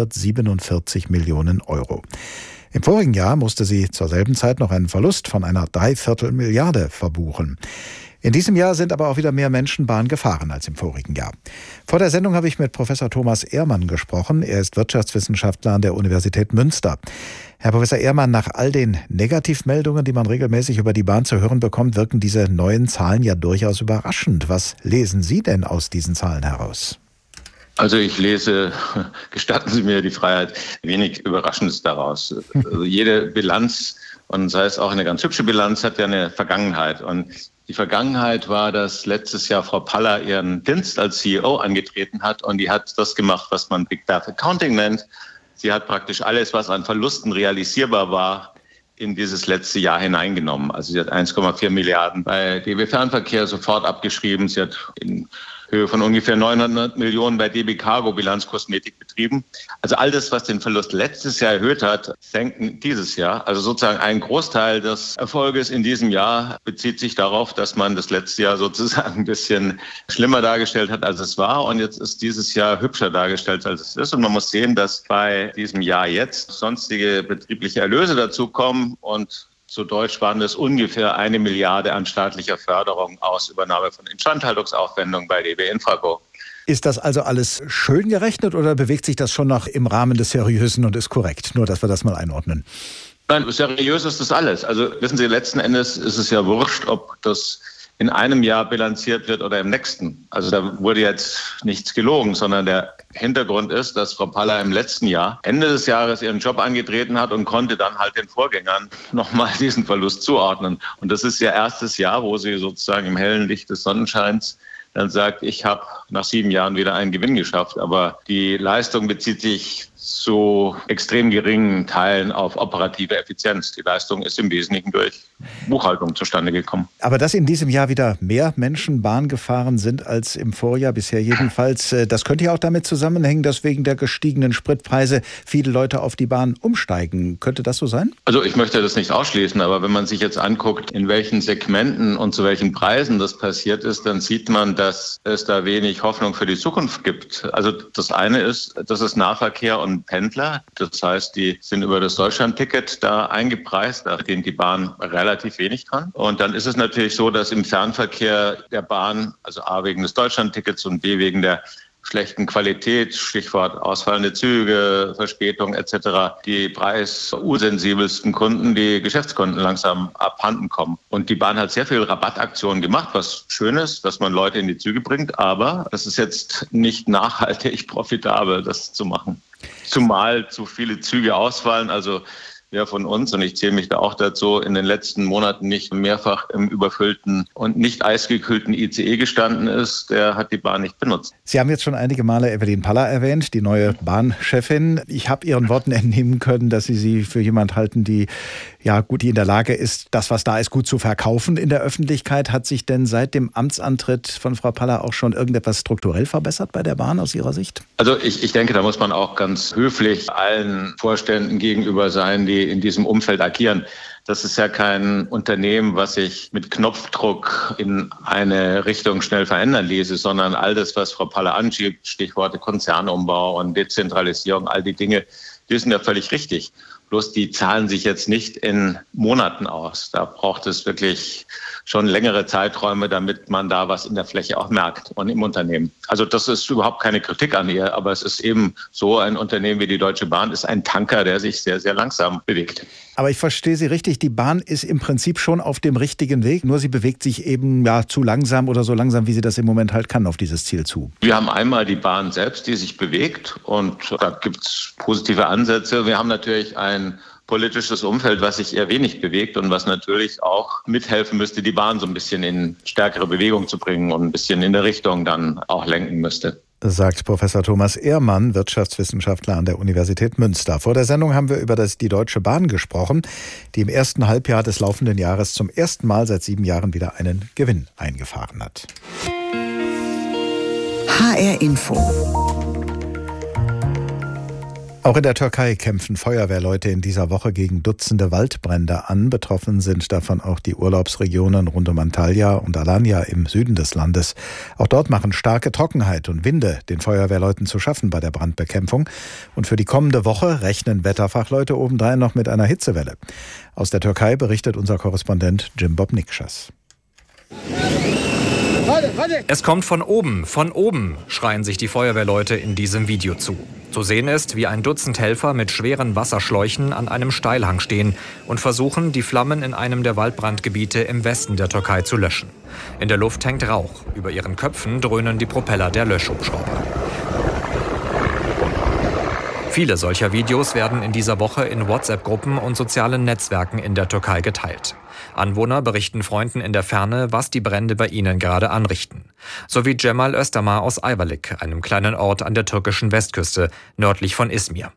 147 Millionen Euro. Im vorigen Jahr musste sie zur selben Zeit noch einen Verlust von einer 3/4 Milliarde verbuchen. In diesem Jahr sind aber auch wieder mehr Menschen Bahn gefahren als im vorigen Jahr. Vor der Sendung habe ich mit Professor Thomas Ehrmann gesprochen. Er ist Wirtschaftswissenschaftler an der Universität Münster. Herr Professor Ehrmann, nach all den Negativmeldungen, die man regelmäßig über die Bahn zu hören bekommt, wirken diese neuen Zahlen ja durchaus überraschend. Was lesen Sie denn aus diesen Zahlen heraus? Also ich lese, gestatten Sie mir die Freiheit, wenig Überraschendes daraus. Also jede Bilanz, und sei es auch eine ganz hübsche Bilanz, hat ja eine Vergangenheit. Und die Vergangenheit war, dass letztes Jahr Frau Paller ihren Dienst als CEO angetreten hat und die hat das gemacht, was man Big Data Accounting nennt. Sie hat praktisch alles, was an Verlusten realisierbar war, in dieses letzte Jahr hineingenommen. Also sie hat 1,4 Milliarden bei DB Fernverkehr sofort abgeschrieben. Sie hat in Höhe von ungefähr 900 Millionen bei DB Cargo Bilanzkosmetik betrieben. Also all das, was den Verlust letztes Jahr erhöht hat, senken dieses Jahr. Also sozusagen ein Großteil des Erfolges in diesem Jahr bezieht sich darauf, dass man das letzte Jahr sozusagen ein bisschen schlimmer dargestellt hat, als es war. Und jetzt ist dieses Jahr hübscher dargestellt, als es ist. Und man muss sehen, dass bei diesem Jahr jetzt sonstige betriebliche Erlöse dazukommen und zu Deutsch waren das ungefähr 1 Milliarde an staatlicher Förderung aus Übernahme von Instandhaltungsaufwendungen bei DB Infrago. Ist das also alles schön gerechnet oder bewegt sich das schon noch im Rahmen des Seriösen und ist korrekt? Nur, dass wir das mal einordnen. Nein, seriös ist das alles. Also wissen Sie, letzten Endes ist es ja wurscht, ob das in einem Jahr bilanziert wird oder im nächsten. Also da wurde jetzt nichts gelogen, sondern der Hintergrund ist, dass Frau Paller im letzten Jahr, Ende des Jahres, ihren Job angetreten hat und konnte dann halt den Vorgängern nochmal diesen Verlust zuordnen. Und das ist ihr erstes Jahr, wo sie sozusagen im hellen Licht des Sonnenscheins dann sagt, ich habe nach 7 Jahren wieder einen Gewinn geschafft. Aber die Leistung bezieht sich zu extrem geringen Teilen auf operative Effizienz. Die Leistung ist im Wesentlichen durch Buchhaltung zustande gekommen. Aber dass in diesem Jahr wieder mehr Menschen Bahn gefahren sind als im Vorjahr, bisher jedenfalls, das könnte ja auch damit zusammenhängen, dass wegen der gestiegenen Spritpreise viele Leute auf die Bahn umsteigen. Könnte das so sein? Also ich möchte das nicht ausschließen, aber wenn man sich jetzt anguckt, in welchen Segmenten und zu welchen Preisen das passiert ist, dann sieht man, dass es da wenig Hoffnung für die Zukunft gibt. Also das eine ist, das ist Nahverkehr und Pendler. Das heißt, die sind über das Deutschlandticket da eingepreist, da verdient die Bahn relativ wenig dran. Und dann ist es natürlich so, dass im Fernverkehr der Bahn, also A wegen des Deutschlandtickets und B wegen der schlechten Qualität, Stichwort ausfallende Züge, Verspätung etc., die preisursensibelsten Kunden, die Geschäftskunden langsam abhanden kommen. Und die Bahn hat sehr viele Rabattaktionen gemacht, was schön ist, dass man Leute in die Züge bringt, aber es ist jetzt nicht nachhaltig profitabel, das zu machen. Zumal zu viele Züge ausfallen, also wer von uns, und ich zähle mich da auch dazu, in den letzten Monaten nicht mehrfach im überfüllten und nicht eisgekühlten ICE gestanden ist, der hat die Bahn nicht benutzt. Sie haben jetzt schon einige Male Evelyn Paller erwähnt, die neue Bahnchefin. Ich habe Ihren Worten entnehmen können, dass Sie für jemand halten, die in der Lage ist, das, was da ist, gut zu verkaufen in der Öffentlichkeit. Hat sich denn seit dem Amtsantritt von Frau Paller auch schon irgendetwas strukturell verbessert bei der Bahn aus Ihrer Sicht? Also ich denke, da muss man auch ganz höflich allen Vorständen gegenüber sein, die in diesem Umfeld agieren. Das ist ja kein Unternehmen, was sich mit Knopfdruck in eine Richtung schnell verändern ließe, sondern all das, was Frau Paller anschiebt, Stichworte Konzernumbau und Dezentralisierung, all die Dinge, die sind ja völlig richtig. Bloß die zahlen sich jetzt nicht in Monaten aus. Da braucht es wirklich schon längere Zeiträume, damit man da was in der Fläche auch merkt und im Unternehmen. Also das ist überhaupt keine Kritik an ihr, aber es ist eben so, ein Unternehmen wie die Deutsche Bahn ist ein Tanker, der sich sehr, sehr langsam bewegt. Aber ich verstehe Sie richtig, die Bahn ist im Prinzip schon auf dem richtigen Weg, nur sie bewegt sich eben zu langsam oder so langsam, wie sie das im Moment halt kann, auf dieses Ziel zu. Wir haben einmal die Bahn selbst, die sich bewegt, und da gibt es positive Ansätze. Wir haben natürlich ein politisches Umfeld, was sich eher wenig bewegt und was natürlich auch mithelfen müsste, die Bahn so ein bisschen in stärkere Bewegung zu bringen und ein bisschen in der Richtung dann auch lenken müsste. Sagt Professor Thomas Ehrmann, Wirtschaftswissenschaftler an der Universität Münster. Vor der Sendung haben wir über die Deutsche Bahn gesprochen, die im ersten Halbjahr des laufenden Jahres zum ersten Mal seit 7 Jahren wieder einen Gewinn eingefahren hat. HR Info. Auch in der Türkei kämpfen Feuerwehrleute in dieser Woche gegen Dutzende Waldbrände an. Betroffen sind davon auch die Urlaubsregionen rund um Antalya und Alanya im Süden des Landes. Auch dort machen starke Trockenheit und Winde den Feuerwehrleuten zu schaffen bei der Brandbekämpfung. Und für die kommende Woche rechnen Wetterfachleute obendrein noch mit einer Hitzewelle. Aus der Türkei berichtet unser Korrespondent Jim Bob Nikschas. Es kommt von oben, schreien sich die Feuerwehrleute in diesem Video zu. Zu sehen ist, wie ein Dutzend Helfer mit schweren Wasserschläuchen an einem Steilhang stehen und versuchen, die Flammen in einem der Waldbrandgebiete im Westen der Türkei zu löschen. In der Luft hängt Rauch. Über ihren Köpfen dröhnen die Propeller der Löschhubschrauber. Viele solcher Videos werden in dieser Woche in WhatsApp-Gruppen und sozialen Netzwerken in der Türkei geteilt. Anwohner berichten Freunden in der Ferne, was die Brände bei ihnen gerade anrichten. So wie Cemal Özdemir aus Ayvalık, einem kleinen Ort an der türkischen Westküste, nördlich von Izmir.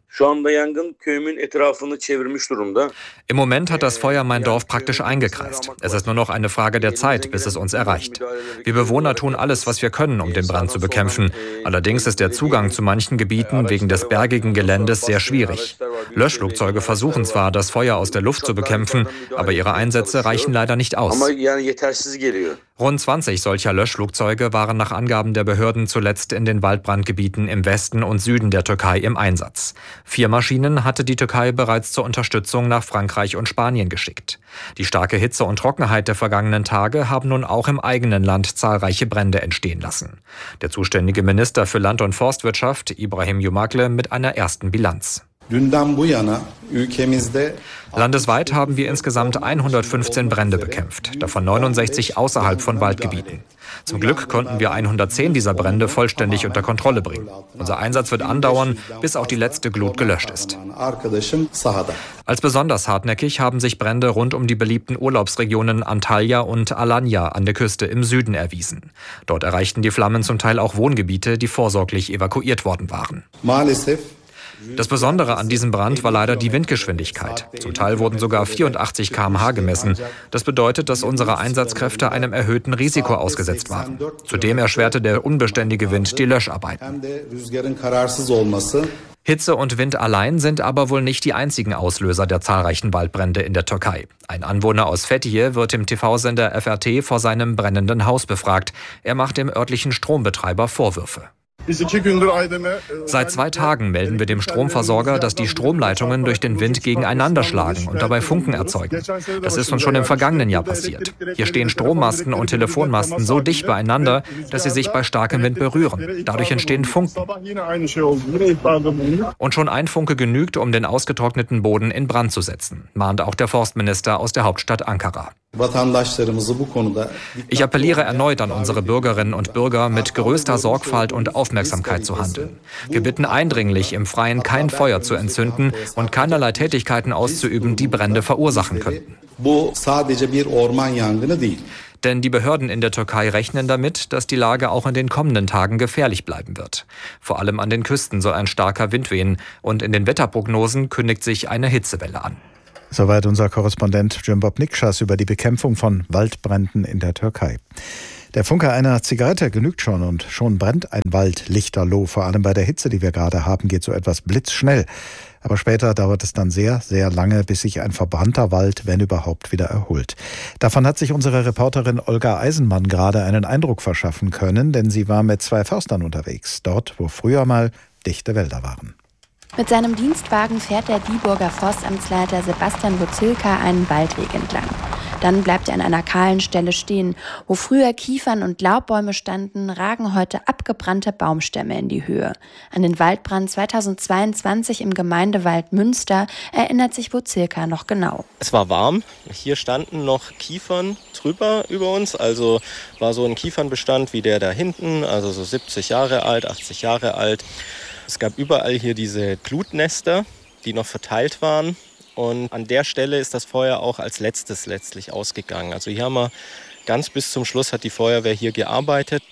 Im Moment hat das Feuer mein Dorf praktisch eingekreist. Es ist nur noch eine Frage der Zeit, bis es uns erreicht. Wir Bewohner tun alles, was wir können, um den Brand zu bekämpfen. Allerdings ist der Zugang zu manchen Gebieten wegen des bergigen Geländes sehr schwierig. Löschflugzeuge versuchen zwar, das Feuer aus der Luft zu bekämpfen, aber ihre Einsätze reichen leider nicht aus. Rund 20 solcher Löschflugzeuge waren nach Angaben der Behörden zuletzt in den Waldbrandgebieten im Westen und Süden der Türkei im Einsatz. 4 Maschinen hatte die Türkei bereits zur Unterstützung nach Frankreich und Spanien geschickt. Die starke Hitze und Trockenheit der vergangenen Tage haben nun auch im eigenen Land zahlreiche Brände entstehen lassen. Der zuständige Minister für Land- und Forstwirtschaft, Ibrahim Yumakle, mit einer ersten Bilanz. Landesweit haben wir insgesamt 115 Brände bekämpft, davon 69 außerhalb von Waldgebieten. Zum Glück konnten wir 110 dieser Brände vollständig unter Kontrolle bringen. Unser Einsatz wird andauern, bis auch die letzte Glut gelöscht ist. Als besonders hartnäckig haben sich Brände rund um die beliebten Urlaubsregionen Antalya und Alanya an der Küste im Süden erwiesen. Dort erreichten die Flammen zum Teil auch Wohngebiete, die vorsorglich evakuiert worden waren. Das Besondere an diesem Brand war leider die Windgeschwindigkeit. Zum Teil wurden sogar 84 km/h gemessen. Das bedeutet, dass unsere Einsatzkräfte einem erhöhten Risiko ausgesetzt waren. Zudem erschwerte der unbeständige Wind die Löscharbeiten. Hitze und Wind allein sind aber wohl nicht die einzigen Auslöser der zahlreichen Waldbrände in der Türkei. Ein Anwohner aus Fethiye wird im TV-Sender FRT vor seinem brennenden Haus befragt. Er macht dem örtlichen Strombetreiber Vorwürfe. Seit 2 Tagen melden wir dem Stromversorger, dass die Stromleitungen durch den Wind gegeneinander schlagen und dabei Funken erzeugen. Das ist uns schon im vergangenen Jahr passiert. Hier stehen Strommasten und Telefonmasten so dicht beieinander, dass sie sich bei starkem Wind berühren. Dadurch entstehen Funken. Und schon ein Funke genügt, um den ausgetrockneten Boden in Brand zu setzen, mahnt auch der Forstminister aus der Hauptstadt Ankara. Ich appelliere erneut an unsere Bürgerinnen und Bürger, mit größter Sorgfalt und Aufmerksamkeit zu handeln. Wir bitten eindringlich, im Freien kein Feuer zu entzünden und keinerlei Tätigkeiten auszuüben, die Brände verursachen könnten. Denn die Behörden in der Türkei rechnen damit, dass die Lage auch in den kommenden Tagen gefährlich bleiben wird. Vor allem an den Küsten soll ein starker Wind wehen und in den Wetterprognosen kündigt sich eine Hitzewelle an. Soweit unser Korrespondent Cembob Nikschas über die Bekämpfung von Waldbränden in der Türkei. Der Funke einer Zigarette genügt schon und schon brennt ein Wald lichterloh. Vor allem bei der Hitze, die wir gerade haben, geht so etwas blitzschnell. Aber später dauert es dann sehr, sehr lange, bis sich ein verbrannter Wald, wenn überhaupt, wieder erholt. Davon hat sich unsere Reporterin Olga Eisenmann gerade einen Eindruck verschaffen können, denn sie war mit 2 Förstern unterwegs, dort, wo früher mal dichte Wälder waren. Mit seinem Dienstwagen fährt der Dieburger Forstamtsleiter Sebastian Wozilka einen Waldweg entlang. Dann bleibt er an einer kahlen Stelle stehen. Wo früher Kiefern und Laubbäume standen, ragen heute abgebrannte Baumstämme in die Höhe. An den Waldbrand 2022 im Gemeindewald Münster erinnert sich Wozilka noch genau. Es war warm. Hier standen noch Kiefern drüber über uns. Also war so ein Kiefernbestand wie der da hinten, also so 70 Jahre alt, 80 Jahre alt. Es gab überall hier diese Glutnester, die noch verteilt waren. Und an der Stelle ist das Feuer auch als letztes letztlich ausgegangen. Also hier haben wir ganz bis zum Schluss hat die Feuerwehr hier gearbeitet.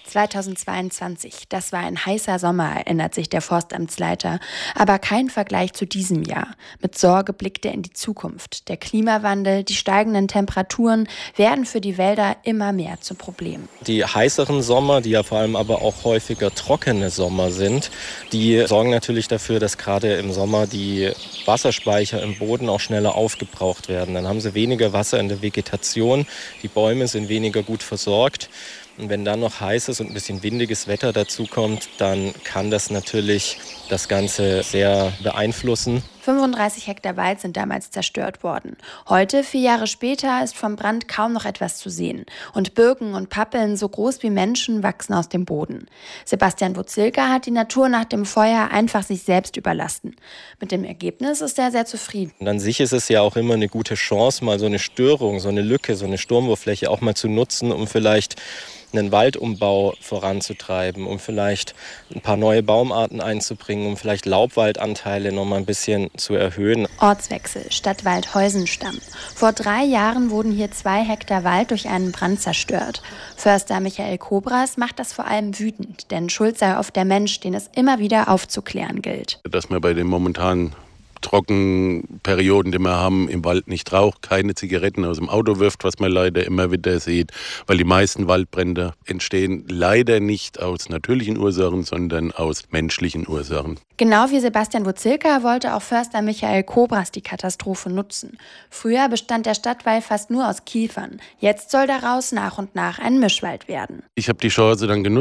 2022, das war ein heißer Sommer, erinnert sich der Forstamtsleiter. Aber kein Vergleich zu diesem Jahr. Mit Sorge blickt er in die Zukunft. Der Klimawandel, die steigenden Temperaturen werden für die Wälder immer mehr zum Problem. Die heißeren Sommer, die ja vor allem aber auch häufiger trockene Sommer sind, die sorgen natürlich dafür, dass gerade im Sommer die Wasserspeicher im Boden auch schneller aufgebraucht werden. Dann haben sie weniger Wasser in der Vegetation, die Bäume sind weniger gut versorgt. Und wenn dann noch heißes und ein bisschen windiges Wetter dazu kommt, dann kann das natürlich das Ganze sehr beeinflussen. 35 Hektar Wald sind damals zerstört worden. Heute, 4 Jahre später, ist vom Brand kaum noch etwas zu sehen. Und Birken und Pappeln, so groß wie Menschen, wachsen aus dem Boden. Sebastian Wozilka hat die Natur nach dem Feuer einfach sich selbst überlassen. Mit dem Ergebnis ist er sehr zufrieden. Und an sich ist es ja auch immer eine gute Chance, mal so eine Störung, so eine Lücke, so eine Sturmwurffläche auch mal zu nutzen, um vielleicht einen Waldumbau voranzutreiben, um vielleicht ein paar neue Baumarten einzubringen, um vielleicht Laubwaldanteile noch mal ein bisschen zu erhöhen. Ortswechsel, Stadtwald Heusenstamm. Vor 3 Jahren wurden hier 2 Hektar Wald durch einen Brand zerstört. Förster Michael Kobras macht das vor allem wütend, denn schuld sei oft der Mensch, den es immer wieder aufzuklären gilt. Dass man bei den momentanen Trockenperioden, die wir haben, im Wald nicht raucht, keine Zigaretten aus dem Auto wirft, was man leider immer wieder sieht, weil die meisten Waldbrände entstehen leider nicht aus natürlichen Ursachen, sondern aus menschlichen Ursachen. Genau wie Sebastian Wozilka wollte auch Förster Michael Kobras die Katastrophe nutzen. Früher bestand der Stadtwald fast nur aus Kiefern. Jetzt soll daraus nach und nach ein Mischwald werden. Ich habe die Chance dann genutzt, habe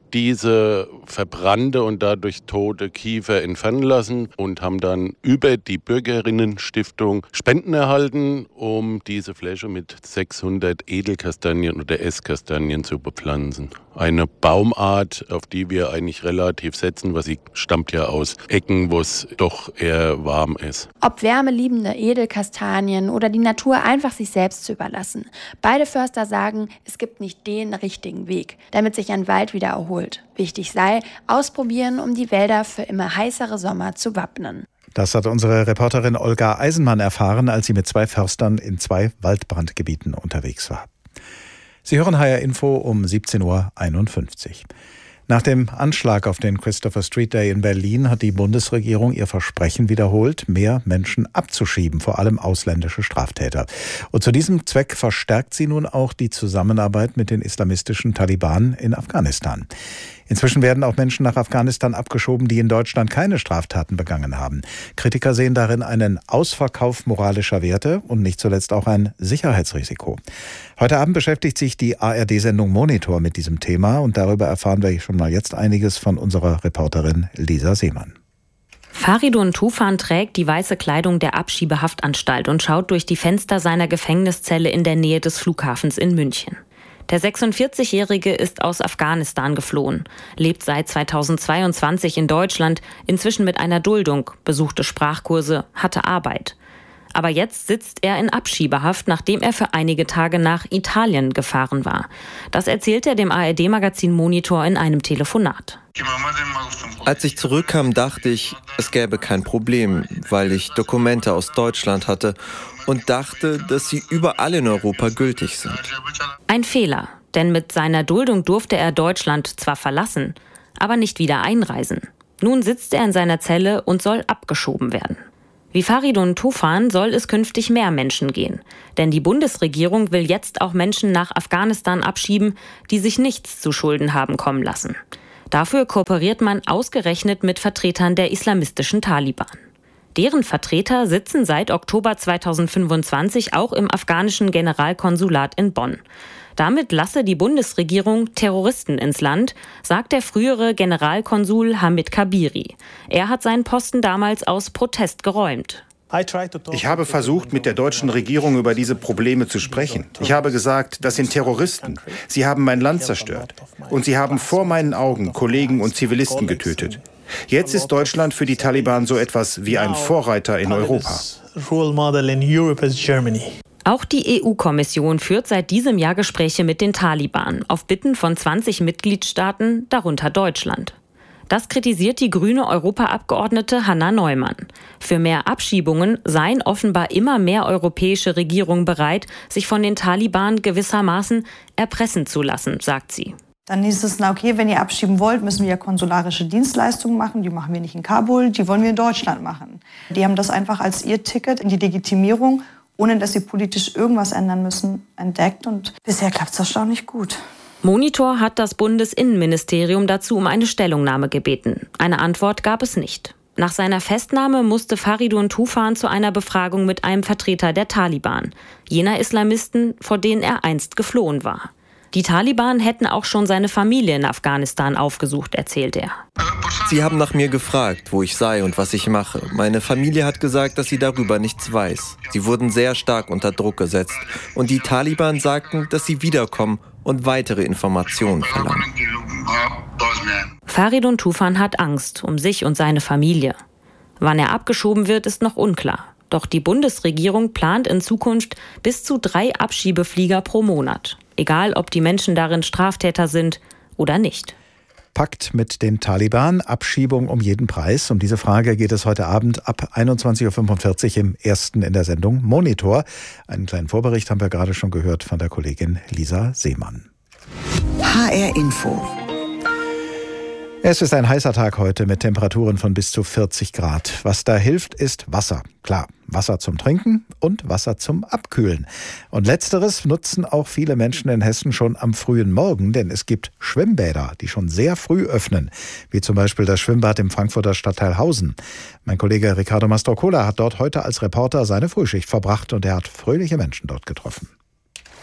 diese verbrannte und dadurch tote Kiefer entfernen lassen und haben dann über die Bürgerinnenstiftung Spenden erhalten, um diese Fläche mit 600 Edelkastanien oder Esskastanien zu bepflanzen. Eine Baumart, auf die wir eigentlich relativ setzen, weil sie stammt ja aus Ecken, wo es doch eher warm ist. Ob wärmeliebende Edelkastanien oder die Natur einfach sich selbst zu überlassen. Beide Förster sagen, es gibt nicht den richtigen Weg, damit sich ein Wald wieder erholt. Wichtig sei, ausprobieren, um die Wälder für immer heißere Sommer zu wappnen. Das hat unsere Reporterin Olga Eisenmann erfahren, als sie mit 2 Förstern in 2 Waldbrandgebieten unterwegs war. Sie hören HR Info um 17:51 Uhr. Nach dem Anschlag auf den Christopher Street Day in Berlin hat die Bundesregierung ihr Versprechen wiederholt, mehr Menschen abzuschieben, vor allem ausländische Straftäter. Und zu diesem Zweck verstärkt sie nun auch die Zusammenarbeit mit den islamistischen Taliban in Afghanistan. Inzwischen werden auch Menschen nach Afghanistan abgeschoben, die in Deutschland keine Straftaten begangen haben. Kritiker sehen darin einen Ausverkauf moralischer Werte und nicht zuletzt auch ein Sicherheitsrisiko. Heute Abend beschäftigt sich die ARD-Sendung Monitor mit diesem Thema und darüber erfahren wir schon mal jetzt einiges von unserer Reporterin Lisa Seemann. Faridun Tufan trägt die weiße Kleidung der Abschiebehaftanstalt und schaut durch die Fenster seiner Gefängniszelle in der Nähe des Flughafens in München. Der 46-Jährige ist aus Afghanistan geflohen, lebt seit 2022 in Deutschland, inzwischen mit einer Duldung, besuchte Sprachkurse, hatte Arbeit. Aber jetzt sitzt er in Abschiebehaft, nachdem er für einige Tage nach Italien gefahren war. Das erzählt er dem ARD-Magazin Monitor in einem Telefonat. Als ich zurückkam, dachte ich, es gäbe kein Problem, weil ich Dokumente aus Deutschland hatte und dachte, dass sie überall in Europa gültig sind. Ein Fehler, denn mit seiner Duldung durfte er Deutschland zwar verlassen, aber nicht wieder einreisen. Nun sitzt er in seiner Zelle und soll abgeschoben werden. Wie Faridun Tufan soll es künftig mehr Menschen gehen. Denn die Bundesregierung will jetzt auch Menschen nach Afghanistan abschieben, die sich nichts zu Schulden haben kommen lassen. Dafür kooperiert man ausgerechnet mit Vertretern der islamistischen Taliban. Deren Vertreter sitzen seit Oktober 2025 auch im afghanischen Generalkonsulat in Bonn. Damit lasse die Bundesregierung Terroristen ins Land, sagt der frühere Generalkonsul Hamid Kabiri. Er hat seinen Posten damals aus Protest geräumt. Ich habe versucht, mit der deutschen Regierung über diese Probleme zu sprechen. Ich habe gesagt, das sind Terroristen. Sie haben mein Land zerstört. Und sie haben vor meinen Augen Kollegen und Zivilisten getötet. Jetzt ist Deutschland für die Taliban so etwas wie ein Vorreiter in Europa. Auch die EU-Kommission führt seit diesem Jahr Gespräche mit den Taliban, auf Bitten von 20 Mitgliedstaaten, darunter Deutschland. Das kritisiert die grüne Europaabgeordnete Hanna Neumann. Für mehr Abschiebungen seien offenbar immer mehr europäische Regierungen bereit, sich von den Taliban gewissermaßen erpressen zu lassen, sagt sie. Dann hieß es, na okay, wenn ihr abschieben wollt, müssen wir ja konsularische Dienstleistungen machen. Die machen wir nicht in Kabul, die wollen wir in Deutschland machen. Die haben das einfach als ihr Ticket in die Legitimierung, ohne dass sie politisch irgendwas ändern müssen, entdeckt. Und bisher klappt es erstaunlich gut. Monitor hat das Bundesinnenministerium dazu um eine Stellungnahme gebeten. Eine Antwort gab es nicht. Nach seiner Festnahme musste Faridun Tufan zu einer Befragung mit einem Vertreter der Taliban, jener Islamisten, vor denen er einst geflohen war. Die Taliban hätten auch schon seine Familie in Afghanistan aufgesucht, erzählt er. Sie haben nach mir gefragt, wo ich sei und was ich mache. Meine Familie hat gesagt, dass sie darüber nichts weiß. Sie wurden sehr stark unter Druck gesetzt. Und die Taliban sagten, dass sie wiederkommen und weitere Informationen verlangen. Faridun Tufan hat Angst um sich und seine Familie. Wann er abgeschoben wird, ist noch unklar. Doch die Bundesregierung plant in Zukunft bis zu 3 Abschiebeflieger pro Monat. Egal, ob die Menschen darin Straftäter sind oder nicht. Pakt mit den Taliban, Abschiebung um jeden Preis. Um diese Frage geht es heute Abend ab 21.45 Uhr im Ersten in der Sendung Monitor. Einen kleinen Vorbericht haben wir gerade schon gehört von der Kollegin Lisa Seemann. HR Info. Es ist ein heißer Tag heute mit Temperaturen von bis zu 40 Grad. Was da hilft, ist Wasser. Klar, Wasser zum Trinken und Wasser zum Abkühlen. Und letzteres nutzen auch viele Menschen in Hessen schon am frühen Morgen, denn es gibt Schwimmbäder, die schon sehr früh öffnen, wie zum Beispiel das Schwimmbad im Frankfurter Stadtteil Hausen. Mein Kollege Ricardo Mastrocola hat dort heute als Reporter seine Frühschicht verbracht und er hat fröhliche Menschen dort getroffen.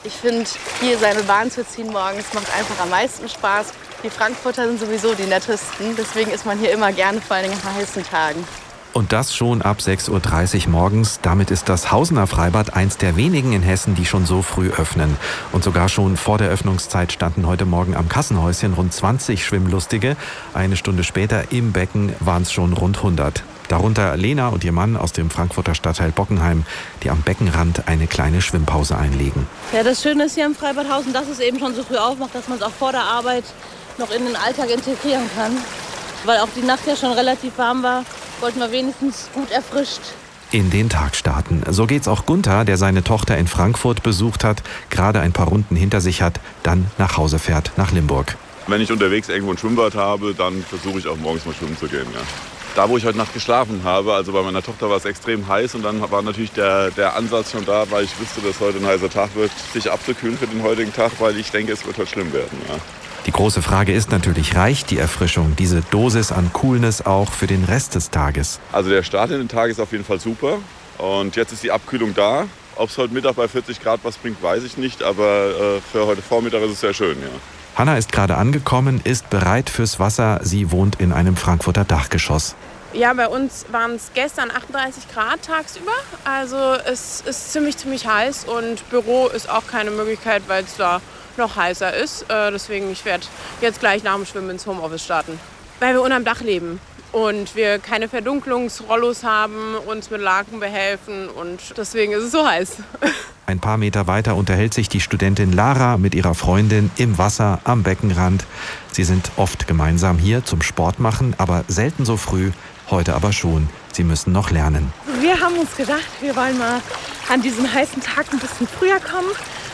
Ich finde, hier seine Bahn zu ziehen morgens macht einfach am meisten Spaß. Die Frankfurter sind sowieso die nettesten, deswegen ist man hier immer gerne, vor allem an heißen Tagen. Und das schon ab 6.30 Uhr morgens. Damit ist das Hausener Freibad eins der wenigen in Hessen, die schon so früh öffnen. Und sogar schon vor der Öffnungszeit standen heute Morgen am Kassenhäuschen rund 20 Schwimmlustige. Eine Stunde später im Becken waren es schon rund 100. Darunter Lena und ihr Mann aus dem Frankfurter Stadtteil Bockenheim, die am Beckenrand eine kleine Schwimmpause einlegen. Ja, das Schöne ist hier im Freibad Hausen, dass es eben schon so früh aufmacht, dass man es auch vor der Arbeit noch in den Alltag integrieren kann. Weil auch die Nacht ja schon relativ warm war, wollten wir wenigstens gut erfrischt in den Tag starten. So geht's auch Gunther, der seine Tochter in Frankfurt besucht hat, gerade ein paar Runden hinter sich hat, dann nach Hause fährt, nach Limburg. Wenn ich unterwegs irgendwo ein Schwimmbad habe, dann versuche ich auch morgens mal schwimmen zu gehen. Ja. Da, wo ich heute Nacht geschlafen habe, also bei meiner Tochter war es extrem heiß und dann war natürlich der Ansatz schon da, weil ich wusste, dass heute ein heißer Tag wird, sich abzukühlen für den heutigen Tag, weil ich denke, es wird heute schlimm werden. Ja. Die große Frage ist natürlich, reicht die Erfrischung, diese Dosis an Coolness auch für den Rest des Tages? Also der Start in den Tag ist auf jeden Fall super und jetzt ist die Abkühlung da. Ob es heute Mittag bei 40 Grad was bringt, weiß ich nicht, aber für heute Vormittag ist es sehr schön, ja. Hanna ist gerade angekommen, ist bereit fürs Wasser. Sie wohnt in einem Frankfurter Dachgeschoss. Ja, bei uns waren es gestern 38 Grad tagsüber. Also es ist ziemlich heiß und Büro ist auch keine Möglichkeit, weil es da noch heißer ist. Deswegen, ich werde jetzt gleich nach dem Schwimmen ins Homeoffice starten. Weil wir unterm Dach leben und wir keine Verdunklungsrollos haben, uns mit Laken behelfen und deswegen ist es so heiß. Ein paar Meter weiter unterhält sich die Studentin Lara mit ihrer Freundin im Wasser am Beckenrand. Sie sind oft gemeinsam hier zum Sport machen, aber selten so früh, heute aber schon. Sie müssen noch lernen. Wir haben uns gedacht, wir wollen mal an diesem heißen Tag ein bisschen früher kommen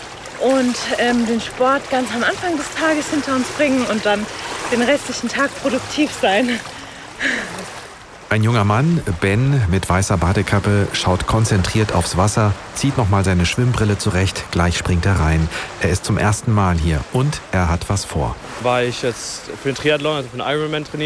und den Sport ganz am Anfang des Tages hinter uns bringen und dann den restlichen Tag produktiv sein. Ein junger Mann, Ben, mit weißer Badekappe, schaut konzentriert aufs Wasser, zieht nochmal seine Schwimmbrille zurecht, gleich springt er rein. Er ist zum ersten Mal hier und er hat was vor. War ich jetzt für den Triathlon, also für den Ironman trainiert.